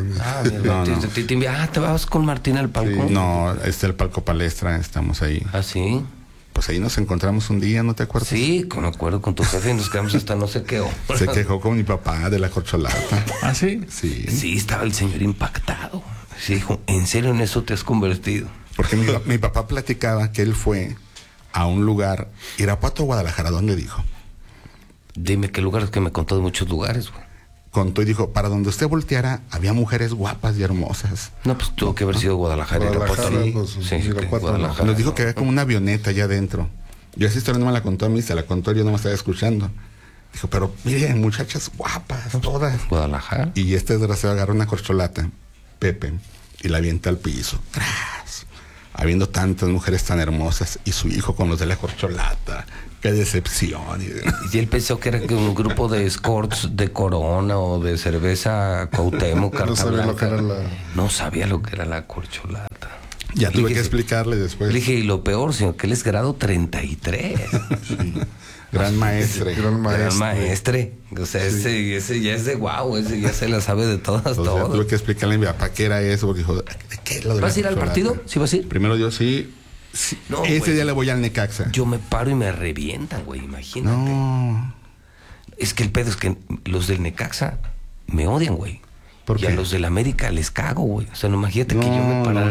¿Te vas con Martín al palco? Sí, no, el palco Palestra, estamos ahí. ¿Ah, sí? Pues ahí nos encontramos un día, ¿no te acuerdas? Sí, me acuerdo con tu jefe y nos quedamos hasta no sé qué. Se quejó con mi papá de la corcholata. ¿Ah, sí? Sí. Sí, estaba el señor impactado. Sí, dijo, ¿en serio en eso te has convertido? Porque mi papá platicaba que él fue a un lugar, Irapuato, Guadalajara, ¿dónde dijo? Dime qué lugares, que me contó de muchos lugares, güey. Contó y dijo, para donde usted volteara, había mujeres guapas y hermosas. No, pues tuvo que haber sido Guadalajara. Guadalajara. Nos dijo que había como una avioneta allá adentro. Yo esa historia no me la contó a mí, se la contó, yo no me estaba escuchando. Dijo, pero miren, muchachas guapas, todas. Guadalajara. Y este desgraciado agarra una corcholata, Pepe, y la avienta al piso. ¡Tras! habiendo tantas mujeres tan hermosas y su hijo con los de la corcholata. Qué decepción. Y él pensó que era un grupo de escorts de Corona o de cerveza Cuauhtémoc, no sabía lo que era No sabía lo que era la corcholata. Ya tuve que explicarle después. Le dije, y lo peor, señor, que él es grado 33. Sí. Gran maestre. Gran maestre. O sea, ese ya es de guau, ese ya se la sabe de todas. Tuve que explicarle a mi papá qué era eso, porque dijo, ¿de qué es lo de ¿Vas a ir al partido? ¿Sí vas a ir? Primero yo sí. No, ese día le voy al Necaxa. Yo me paro y me revientan, güey, imagínate. No. Es que el pedo es que los del Necaxa me odian, güey. ¿Por qué? Y a los del América les cago, güey. O sea, no imagínate que yo me parara.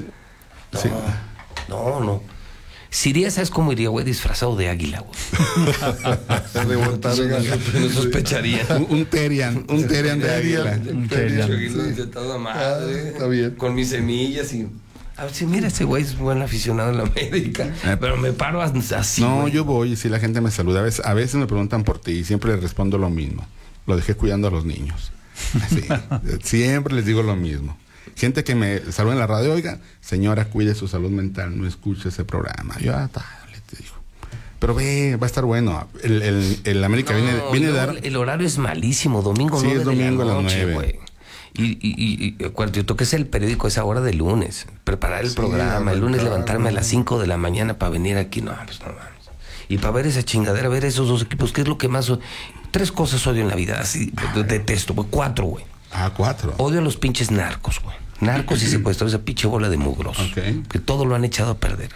No. Si iría, ¿sabes cómo iría, güey? Disfrazado de águila, güey. No sospecharía. Un Terian de águila. Un Terian de toda madre. Está bien. Con mis semillas y... A ver, si mira, ese güey es buen aficionado en la América, pero me paro así. No, güey. yo voy y si la gente me saluda. A veces me preguntan por ti y siempre les respondo lo mismo. Lo dejé cuidando a los niños. Así, siempre les digo lo mismo. Gente que me saluda en la radio, oiga, señora, cuide su salud mental, no escuche ese programa. Yo, te digo. Pero va a estar bueno. El América viene a dar... El horario es malísimo, domingo 9 es domingo de la a las 9. Güey. Y cuando yo toques el periódico esa hora de lunes, preparar el programa, el lunes levantarme a las 5 de la mañana para venir aquí, no, pues no mames. Y para ver esa chingadera, ver esos dos equipos, ¿qué es lo que más? 3 cosas odio en la vida, así, detesto, güey, 4, güey. 4. Odio a los pinches narcos, güey. Narcos y secuestros, esa pinche bola de mugrosos. Okay. Que todo lo han echado a perder.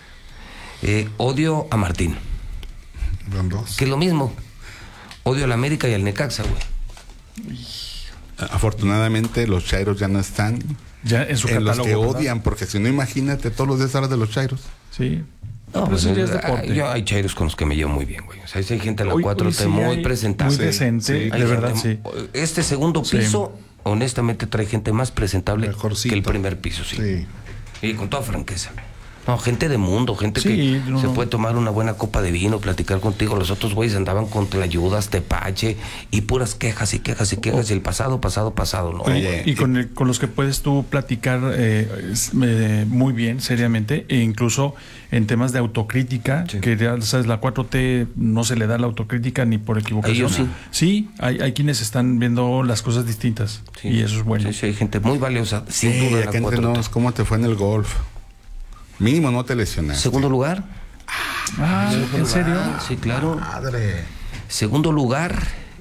Odio a Martín. Que es lo mismo. Odio a la América y al Necaxa, güey. Afortunadamente los chairos ya no están ya en su catálogo, los que ¿verdad? Odian, porque si no, imagínate, todos los días hablas de los chairos. Sí. No, pues hay chairos con los que me llevo muy bien, güey. O sea, hay gente en la 4T muy presentable. Muy decente, de verdad, sí. Este segundo piso, honestamente, trae gente más presentable que el primer piso, sí. Y con toda franqueza. No, gente de mundo, gente que se puede tomar una buena copa de vino, platicar contigo. Los otros güeyes andaban con tlayudas, tepache y puras quejas y el pasado, ¿no? Oye, y con los que puedes tú platicar muy bien, seriamente, e incluso en temas de autocrítica, que ya sabes, la 4T no se le da la autocrítica ni por equivocación. Ellos sí. Sí, hay quienes están viendo las cosas distintas y eso es bueno. Sí, hay gente muy valiosa, sin duda en la 4T. ¿Cómo te fue en el golf? Mínimo no te lesionaste. ¿Segundo lugar? ¿En serio? Sí, claro. Madre. Segundo lugar,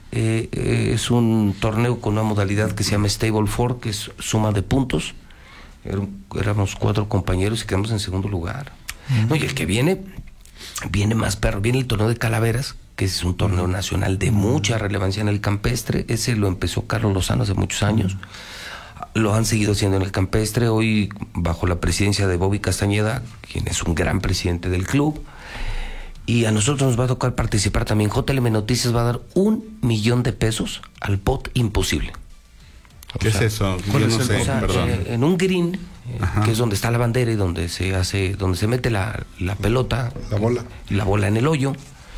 es un torneo con una modalidad que se llama Stable 4, que es suma de puntos. Éramos 4 compañeros y quedamos en segundo lugar. No, y el que viene más perro. Viene el torneo de Calaveras, que es un torneo nacional de mucha relevancia en el campestre. Ese lo empezó Carlos Lozano hace muchos años. Lo han seguido haciendo en el campestre, hoy bajo la presidencia de Bobby Castañeda, quien es un gran presidente del club. Y a nosotros nos va a tocar participar también. JLM Noticias va a dar $1,000,000 al pot imposible. ¿Qué es eso? Yo no sé, perdón. En un green, que es donde está la bandera y donde se mete la pelota, la bola en el hoyo.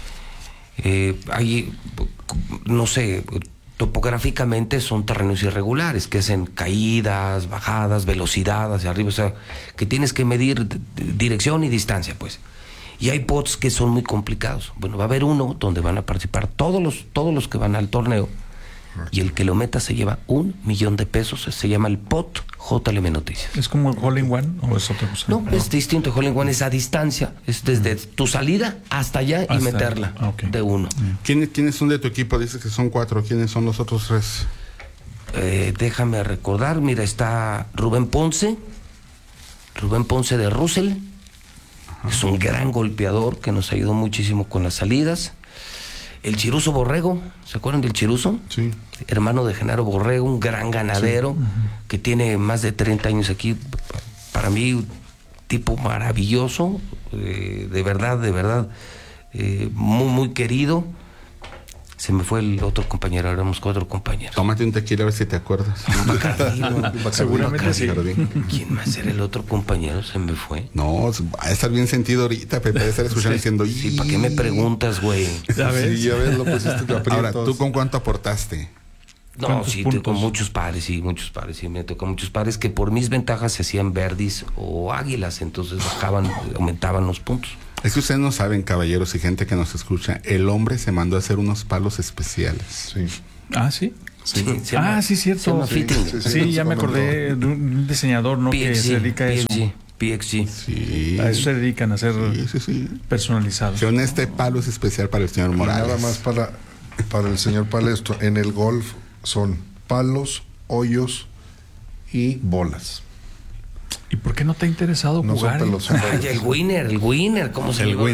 Hay, no sé, topográficamente son terrenos irregulares que hacen caídas, bajadas, velocidad hacia arriba, o sea, que tienes que medir dirección y distancia, pues. Y hay pots que son muy complicados. Bueno, va a haber uno donde van a participar todos los que van al torneo, y el que lo meta se lleva $1,000,000. Se llama el pot JLM Noticias. ¿Es como el Hole in One o es otra cosa? No, es distinto. El Hole in One es a distancia, es desde tu salida hasta allá y meterla de uno. ¿Quiénes son de tu equipo? Dices que son 4. ¿Quiénes son los otros 3? Déjame recordar. Mira, está Rubén Ponce de Russell. Es un gran golpeador que nos ayudó muchísimo con las salidas. El Chiruso Borrego, ¿se acuerdan del Chiruso? Sí. Hermano de Genaro Borrego, un gran ganadero, que tiene más de 30 años aquí. Para mí, un tipo maravilloso, de verdad, muy, muy querido. Se me fue el otro compañero, éramos 4 compañeros. Tómate un tequila a ver si te acuerdas. Seguramente sí. ¿Quién más era el otro compañero? Se me fue. No, va a estar bien sentido ahorita, Pepe, de estar escuchando diciendo... Sí, ¿para qué me preguntas, güey? Ya ves, lo pusiste de aprietos. Ahora, ¿tú con cuánto aportaste? No, sí, con muchos pares, sí, me tocó muchos pares que por mis ventajas se hacían verdis o águilas, entonces aumentaban los puntos. Es que ustedes no saben, caballeros y gente que nos escucha, el hombre se mandó a hacer unos palos especiales. Sí. Ah, ¿sí? Sí. Sí, cierto. Sí, ya me acordé de un diseñador, ¿no? PXG, que se dedica a eso. PXG. Sí. A eso se dedican, a hacer personalizados. Con este palo es especial para el señor Morales. Nada más para el señor Palestro. En el golf son palos, hoyos y bolas. ¿Y por qué no te ha interesado jugar? Ay, el winner, ¿cómo se llama?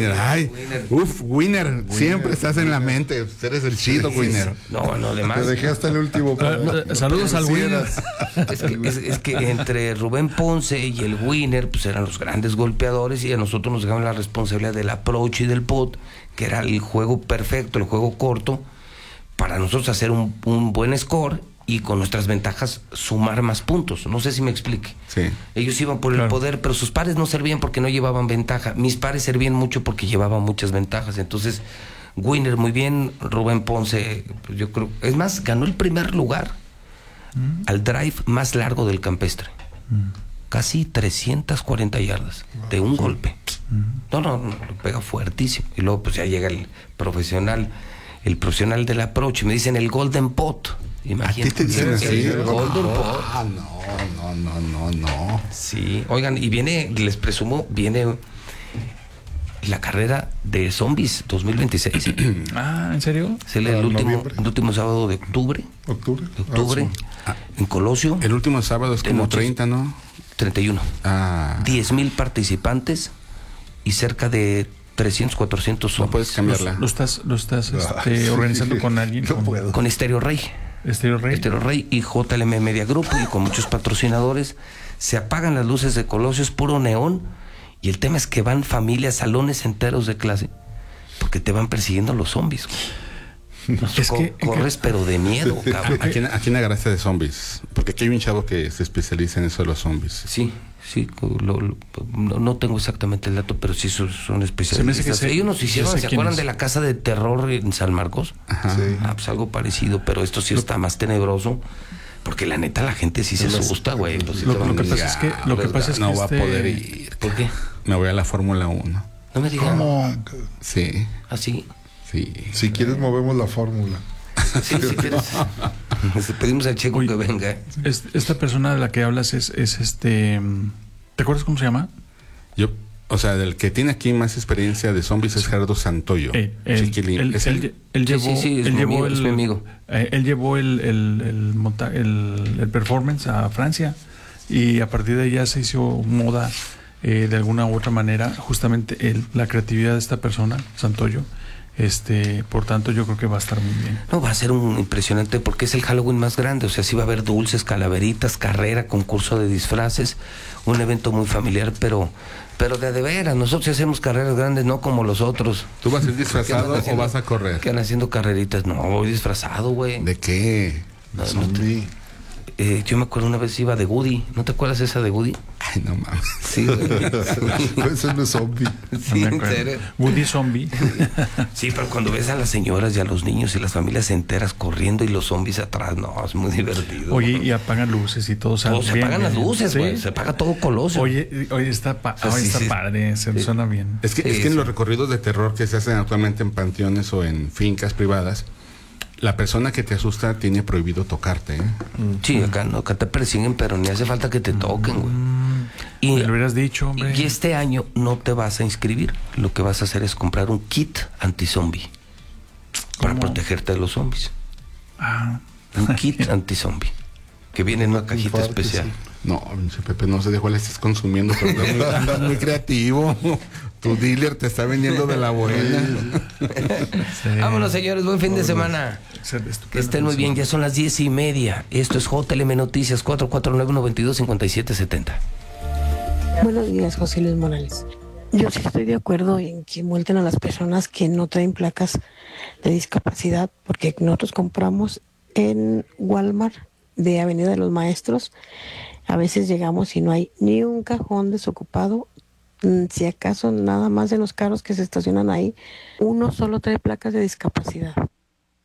Winner, siempre estás en la mente, eres el chido, winner. No, además. Te dejé hasta el último. Saludos al winner. Es que entre Rubén Ponce y el winner, pues eran los grandes golpeadores, y a nosotros nos dejaban la responsabilidad del approach y del pot, que era el juego perfecto, el juego corto, para nosotros hacer un buen score y con nuestras ventajas sumar más puntos. No sé si me explique. Sí. Ellos iban por el poder, pero sus pares no servían porque no llevaban ventaja. Mis pares servían mucho porque llevaban muchas ventajas. Entonces, winner muy bien, Rubén Ponce, pues yo creo, es más, ganó el primer lugar al drive más largo del campestre. Casi 340 yardas de un golpe. No, lo pega fuertísimo. Y luego pues ya llega el profesional del approach, me dicen el golden pot. Imagínate. El golden pot. Ah, no. Sí, oigan, y les presumo, viene la carrera de Zombies 2026. ¿En serio? Es el último sábado de octubre. ¿Octubre? En Colosio. El último sábado es como 30, ¿no? 31. 10,000 participantes y cerca de 300, 400 zombies. No puedes cambiarla. ¿Lo estás organizando con alguien? No puedo. Con Estéreo Rey. Estéreo Rey Y JLM Media Group, y con muchos patrocinadores. Se apagan las luces de Colosio, es puro neón, y el tema es que van familias, salones enteros de clase, porque te van persiguiendo los zombies. Corres pero de miedo, cabrón. ¿A quién agarraste de zombies? Porque aquí hay un chavo que se especializa en eso de los zombies. Sí, no tengo exactamente el dato, pero sí son especialistas. Ellos nos hicieron, ¿se acuerdan de la casa de terror en San Marcos? Ajá. Sí. Pues algo parecido, pero esto sí está más tenebroso, porque la neta la gente sí se asusta, güey. Lo que pasa es que no va a poder ir. ¿Por qué? Me voy a la Fórmula 1. No me digas. ¿Cómo? Sí. ¿Así? Sí. Si quieres movemos la fórmula. Sí, si quieres. Pedimos al Checo que venga. Esta persona de la que hablas es ¿te acuerdas cómo se llama? O sea, del que tiene aquí más experiencia de zombies es Gerardo Santoyo. Chiquilín. Él llevó el performance a Francia, y a partir de ahí ya se hizo moda de alguna u otra manera, justamente la creatividad de esta persona, Santoyo. Por tanto, yo creo que va a estar muy bien. No, va a ser un impresionante porque es el Halloween más grande. O sea, sí va a haber dulces, calaveritas, carrera, concurso de disfraces, un evento muy familiar, pero de veras, nosotros sí hacemos carreras grandes, no como los otros. ¿Tú vas a ir disfrazado o vas a correr? ¿Qué andan haciendo carreritas? No, voy disfrazado, güey. ¿De qué? Yo me acuerdo una vez iba de Woody. ¿No te acuerdas esa de Woody? Ay, no mames. Sí, güey. Ese no es zombie. Sí, en serio. Woody Zombie. Sí, pero cuando ves a las señoras y a los niños y las familias enteras corriendo y los zombies atrás, no, es muy divertido. Oye, y apagan luces y todo. Se apagan las luces, güey. ¿Sí? Se apaga todo Colosio. Oye, está padre, se suena bien. Es que en los recorridos de terror que se hacen actualmente en panteones o en fincas privadas, la persona que te asusta tiene prohibido tocarte, ¿eh? Sí, acá te persiguen, pero ni hace falta que te toquen, güey. Y me lo hubieras dicho, hombre. Y este año no te vas a inscribir. Lo que vas a hacer es comprar un kit anti-zombie para protegerte de los zombies. Un kit anti-zombie que viene en una cajita especial. Sí. No, Pepe, no sé de cuál estás consumiendo, pero andas muy creativo. Tu dealer te está vendiendo de la buena. Sí. Vámonos, señores, buen fin de semana. Que estén muy bien, ya son las 10:30. Esto es JLM Noticias, 449-925770. Buenos días, José Luis Morales. Yo sí estoy de acuerdo en que multen a las personas que no traen placas de discapacidad, porque nosotros compramos en Walmart de Avenida de los Maestros. A veces llegamos y no hay ni un cajón desocupado. Si acaso nada más en los carros que se estacionan ahí, uno solo trae placas de discapacidad.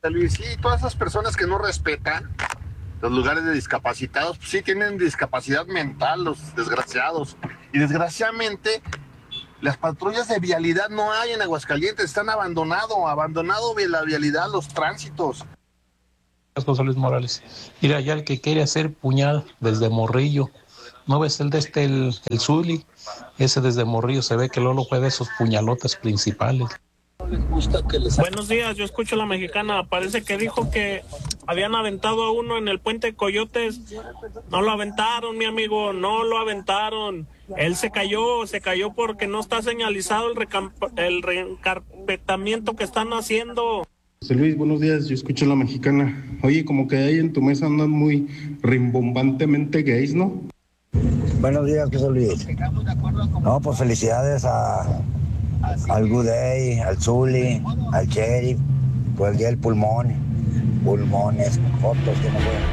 Luis, sí, todas esas personas que no respetan los lugares de discapacitados, pues sí tienen discapacidad mental, los desgraciados. Y desgraciadamente, las patrullas de vialidad no hay en Aguascalientes, están abandonado la vialidad, los tránsitos. José Luis Morales. Mira, ya el que quiere hacer puñal desde morrillo, ¿no ves el el Zuli? Ese desde morrillo se ve que Lolo fue de esos puñalotes principales. Buenos días, yo escucho a la mexicana. Parece que dijo que habían aventado a uno en el puente de Coyotes. No lo aventaron, mi amigo, no lo aventaron. Él se cayó porque no está señalizado el reencarpetamiento que están haciendo. José Luis, buenos días, yo escucho a la mexicana. Oye, como que ahí en tu mesa andan muy rimbombantemente gays, ¿no? Buenos días, José Luis. No, pues felicidades al Good Day, al Zuli, al Sheriff, pues el día del pulmones, fotos que no pueden.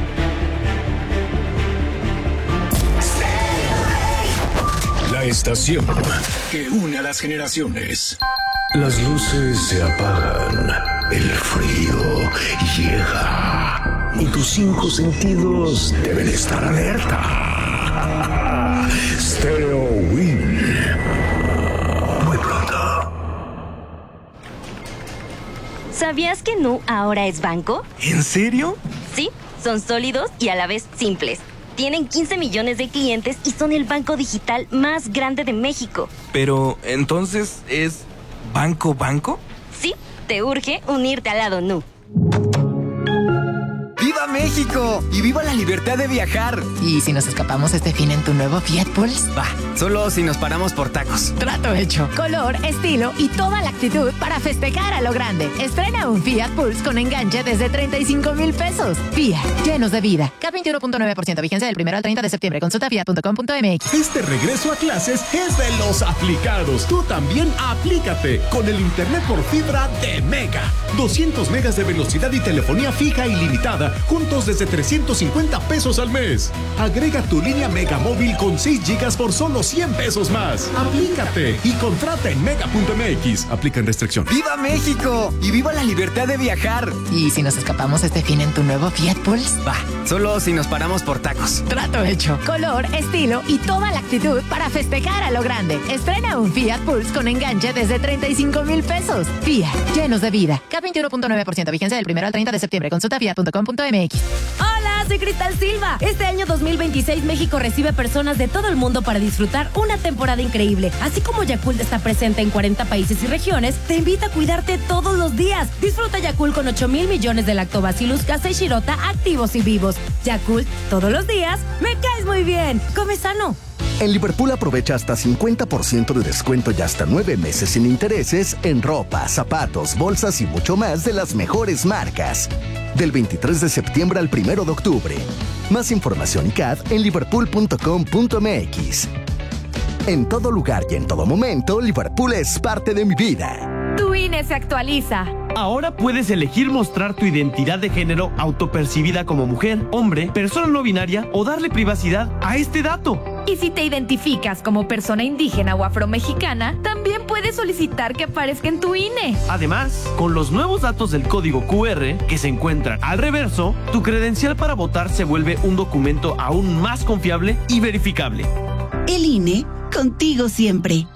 La estación que une a las generaciones. Las luces se apagan, el frío llega y tus 5 sentidos deben estar alerta. Stereo Win. Muy pronto. ¿Sabías que Nu ahora es banco? ¿En serio? Sí, son sólidos y a la vez simples. Tienen 15 millones de clientes y son el banco digital más grande de México. Pero, ¿entonces es banco? Sí, te urge unirte al lado Nu. ¡Viva México! ¡Y viva la libertad de viajar! ¿Y si nos escapamos este fin en tu nuevo Fiat Pulse? Va, solo si nos paramos por tacos. Trato hecho. Color, estilo y toda la actitud para festejar a lo grande. Estrena un Fiat Pulse con enganche desde 35,000 pesos. Fiat, llenos de vida. CAT 21.9%, vigencia del 1 al 30 de septiembre. Consulta fiat.com.mx. Este regreso a clases es de los aplicados. Tú también aplícate con el internet por fibra de Mega. 200 megas de velocidad y telefonía fija ilimitada, juntos desde 350 pesos al mes. Agrega tu línea Mega Móvil con 6 gigas por solo 100 pesos más. Aplícate y contrata en mega.mx. Aplican restricción. ¡Viva México! ¡Y viva la libertad de viajar! ¿Y si nos escapamos este fin en tu nuevo Fiat Pulse? Va, solo si nos paramos por tacos. Trato hecho. Color, estilo y toda la actitud para festejar a lo grande. Estrena un Fiat Pulse con enganche desde 35,000 pesos. Fiat, llenos de vida. CAT 21.9%, vigencia del 1 al 30 de septiembre. Consulta fiat.com.mx. Hola, soy Cristal Silva. Este año 2026 México recibe personas de todo el mundo para disfrutar una temporada increíble. Así como Yakult está presente en 40 países y regiones, te invita a cuidarte todos los días. Disfruta Yakult con 8,000 millones de Lactobacillus casei shirota activos y vivos. Yakult, todos los días, me caes muy bien. Come sano. En Liverpool aprovecha hasta 50% de descuento y hasta 9 meses sin intereses en ropa, zapatos, bolsas y mucho más de las mejores marcas. Del 23 de septiembre al 1 de octubre. Más información y CAD en liverpool.com.mx. En todo lugar y en todo momento, Liverpool es parte de mi vida. Tu INE se actualiza. Ahora puedes elegir mostrar tu identidad de género autopercibida como mujer, hombre, persona no binaria o darle privacidad a este dato. Y si te identificas como persona indígena o afromexicana, también puedes solicitar que aparezca en tu INE. Además, con los nuevos datos del código QR que se encuentran al reverso, tu credencial para votar se vuelve un documento aún más confiable y verificable. El INE, contigo siempre.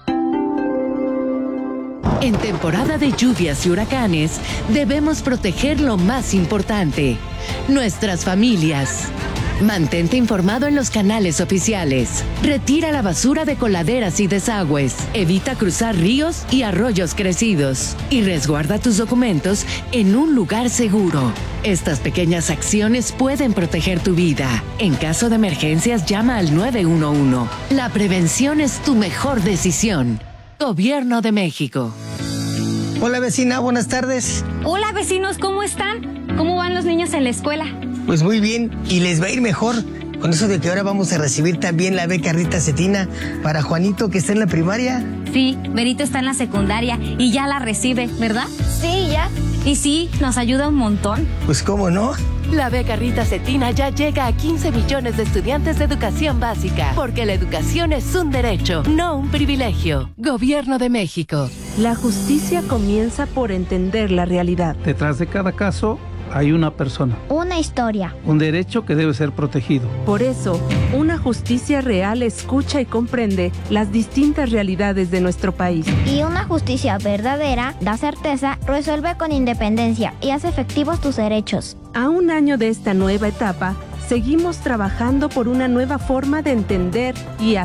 En temporada de lluvias y huracanes, debemos proteger lo más importante, nuestras familias. Mantente informado en los canales oficiales. Retira la basura de coladeras y desagües. Evita cruzar ríos y arroyos crecidos. Y resguarda tus documentos en un lugar seguro. Estas pequeñas acciones pueden proteger tu vida. En caso de emergencias, llama al 911. La prevención es tu mejor decisión. Gobierno de México. Hola vecina, buenas tardes. Hola vecinos, ¿cómo están? ¿Cómo van los niños en la escuela? Pues muy bien, y les va a ir mejor con eso de que ahora vamos a recibir también la beca Rita Cetina para Juanito que está en la primaria. Sí, Benito está en la secundaria y ya la recibe, ¿verdad? Sí, ya. Y sí, nos ayuda un montón. Pues cómo no. La beca Rita Cetina ya llega a 15 millones de estudiantes de educación básica, porque la educación es un derecho, no un privilegio. Gobierno de México. La justicia comienza por entender la realidad. Detrás de cada caso hay una persona. Una historia. Un derecho que debe ser protegido. Por eso, una justicia real escucha y comprende las distintas realidades de nuestro país. Y una justicia verdadera da certeza, resuelve con independencia y hace efectivos tus derechos. A un año de esta nueva etapa, seguimos trabajando por una nueva forma de entender y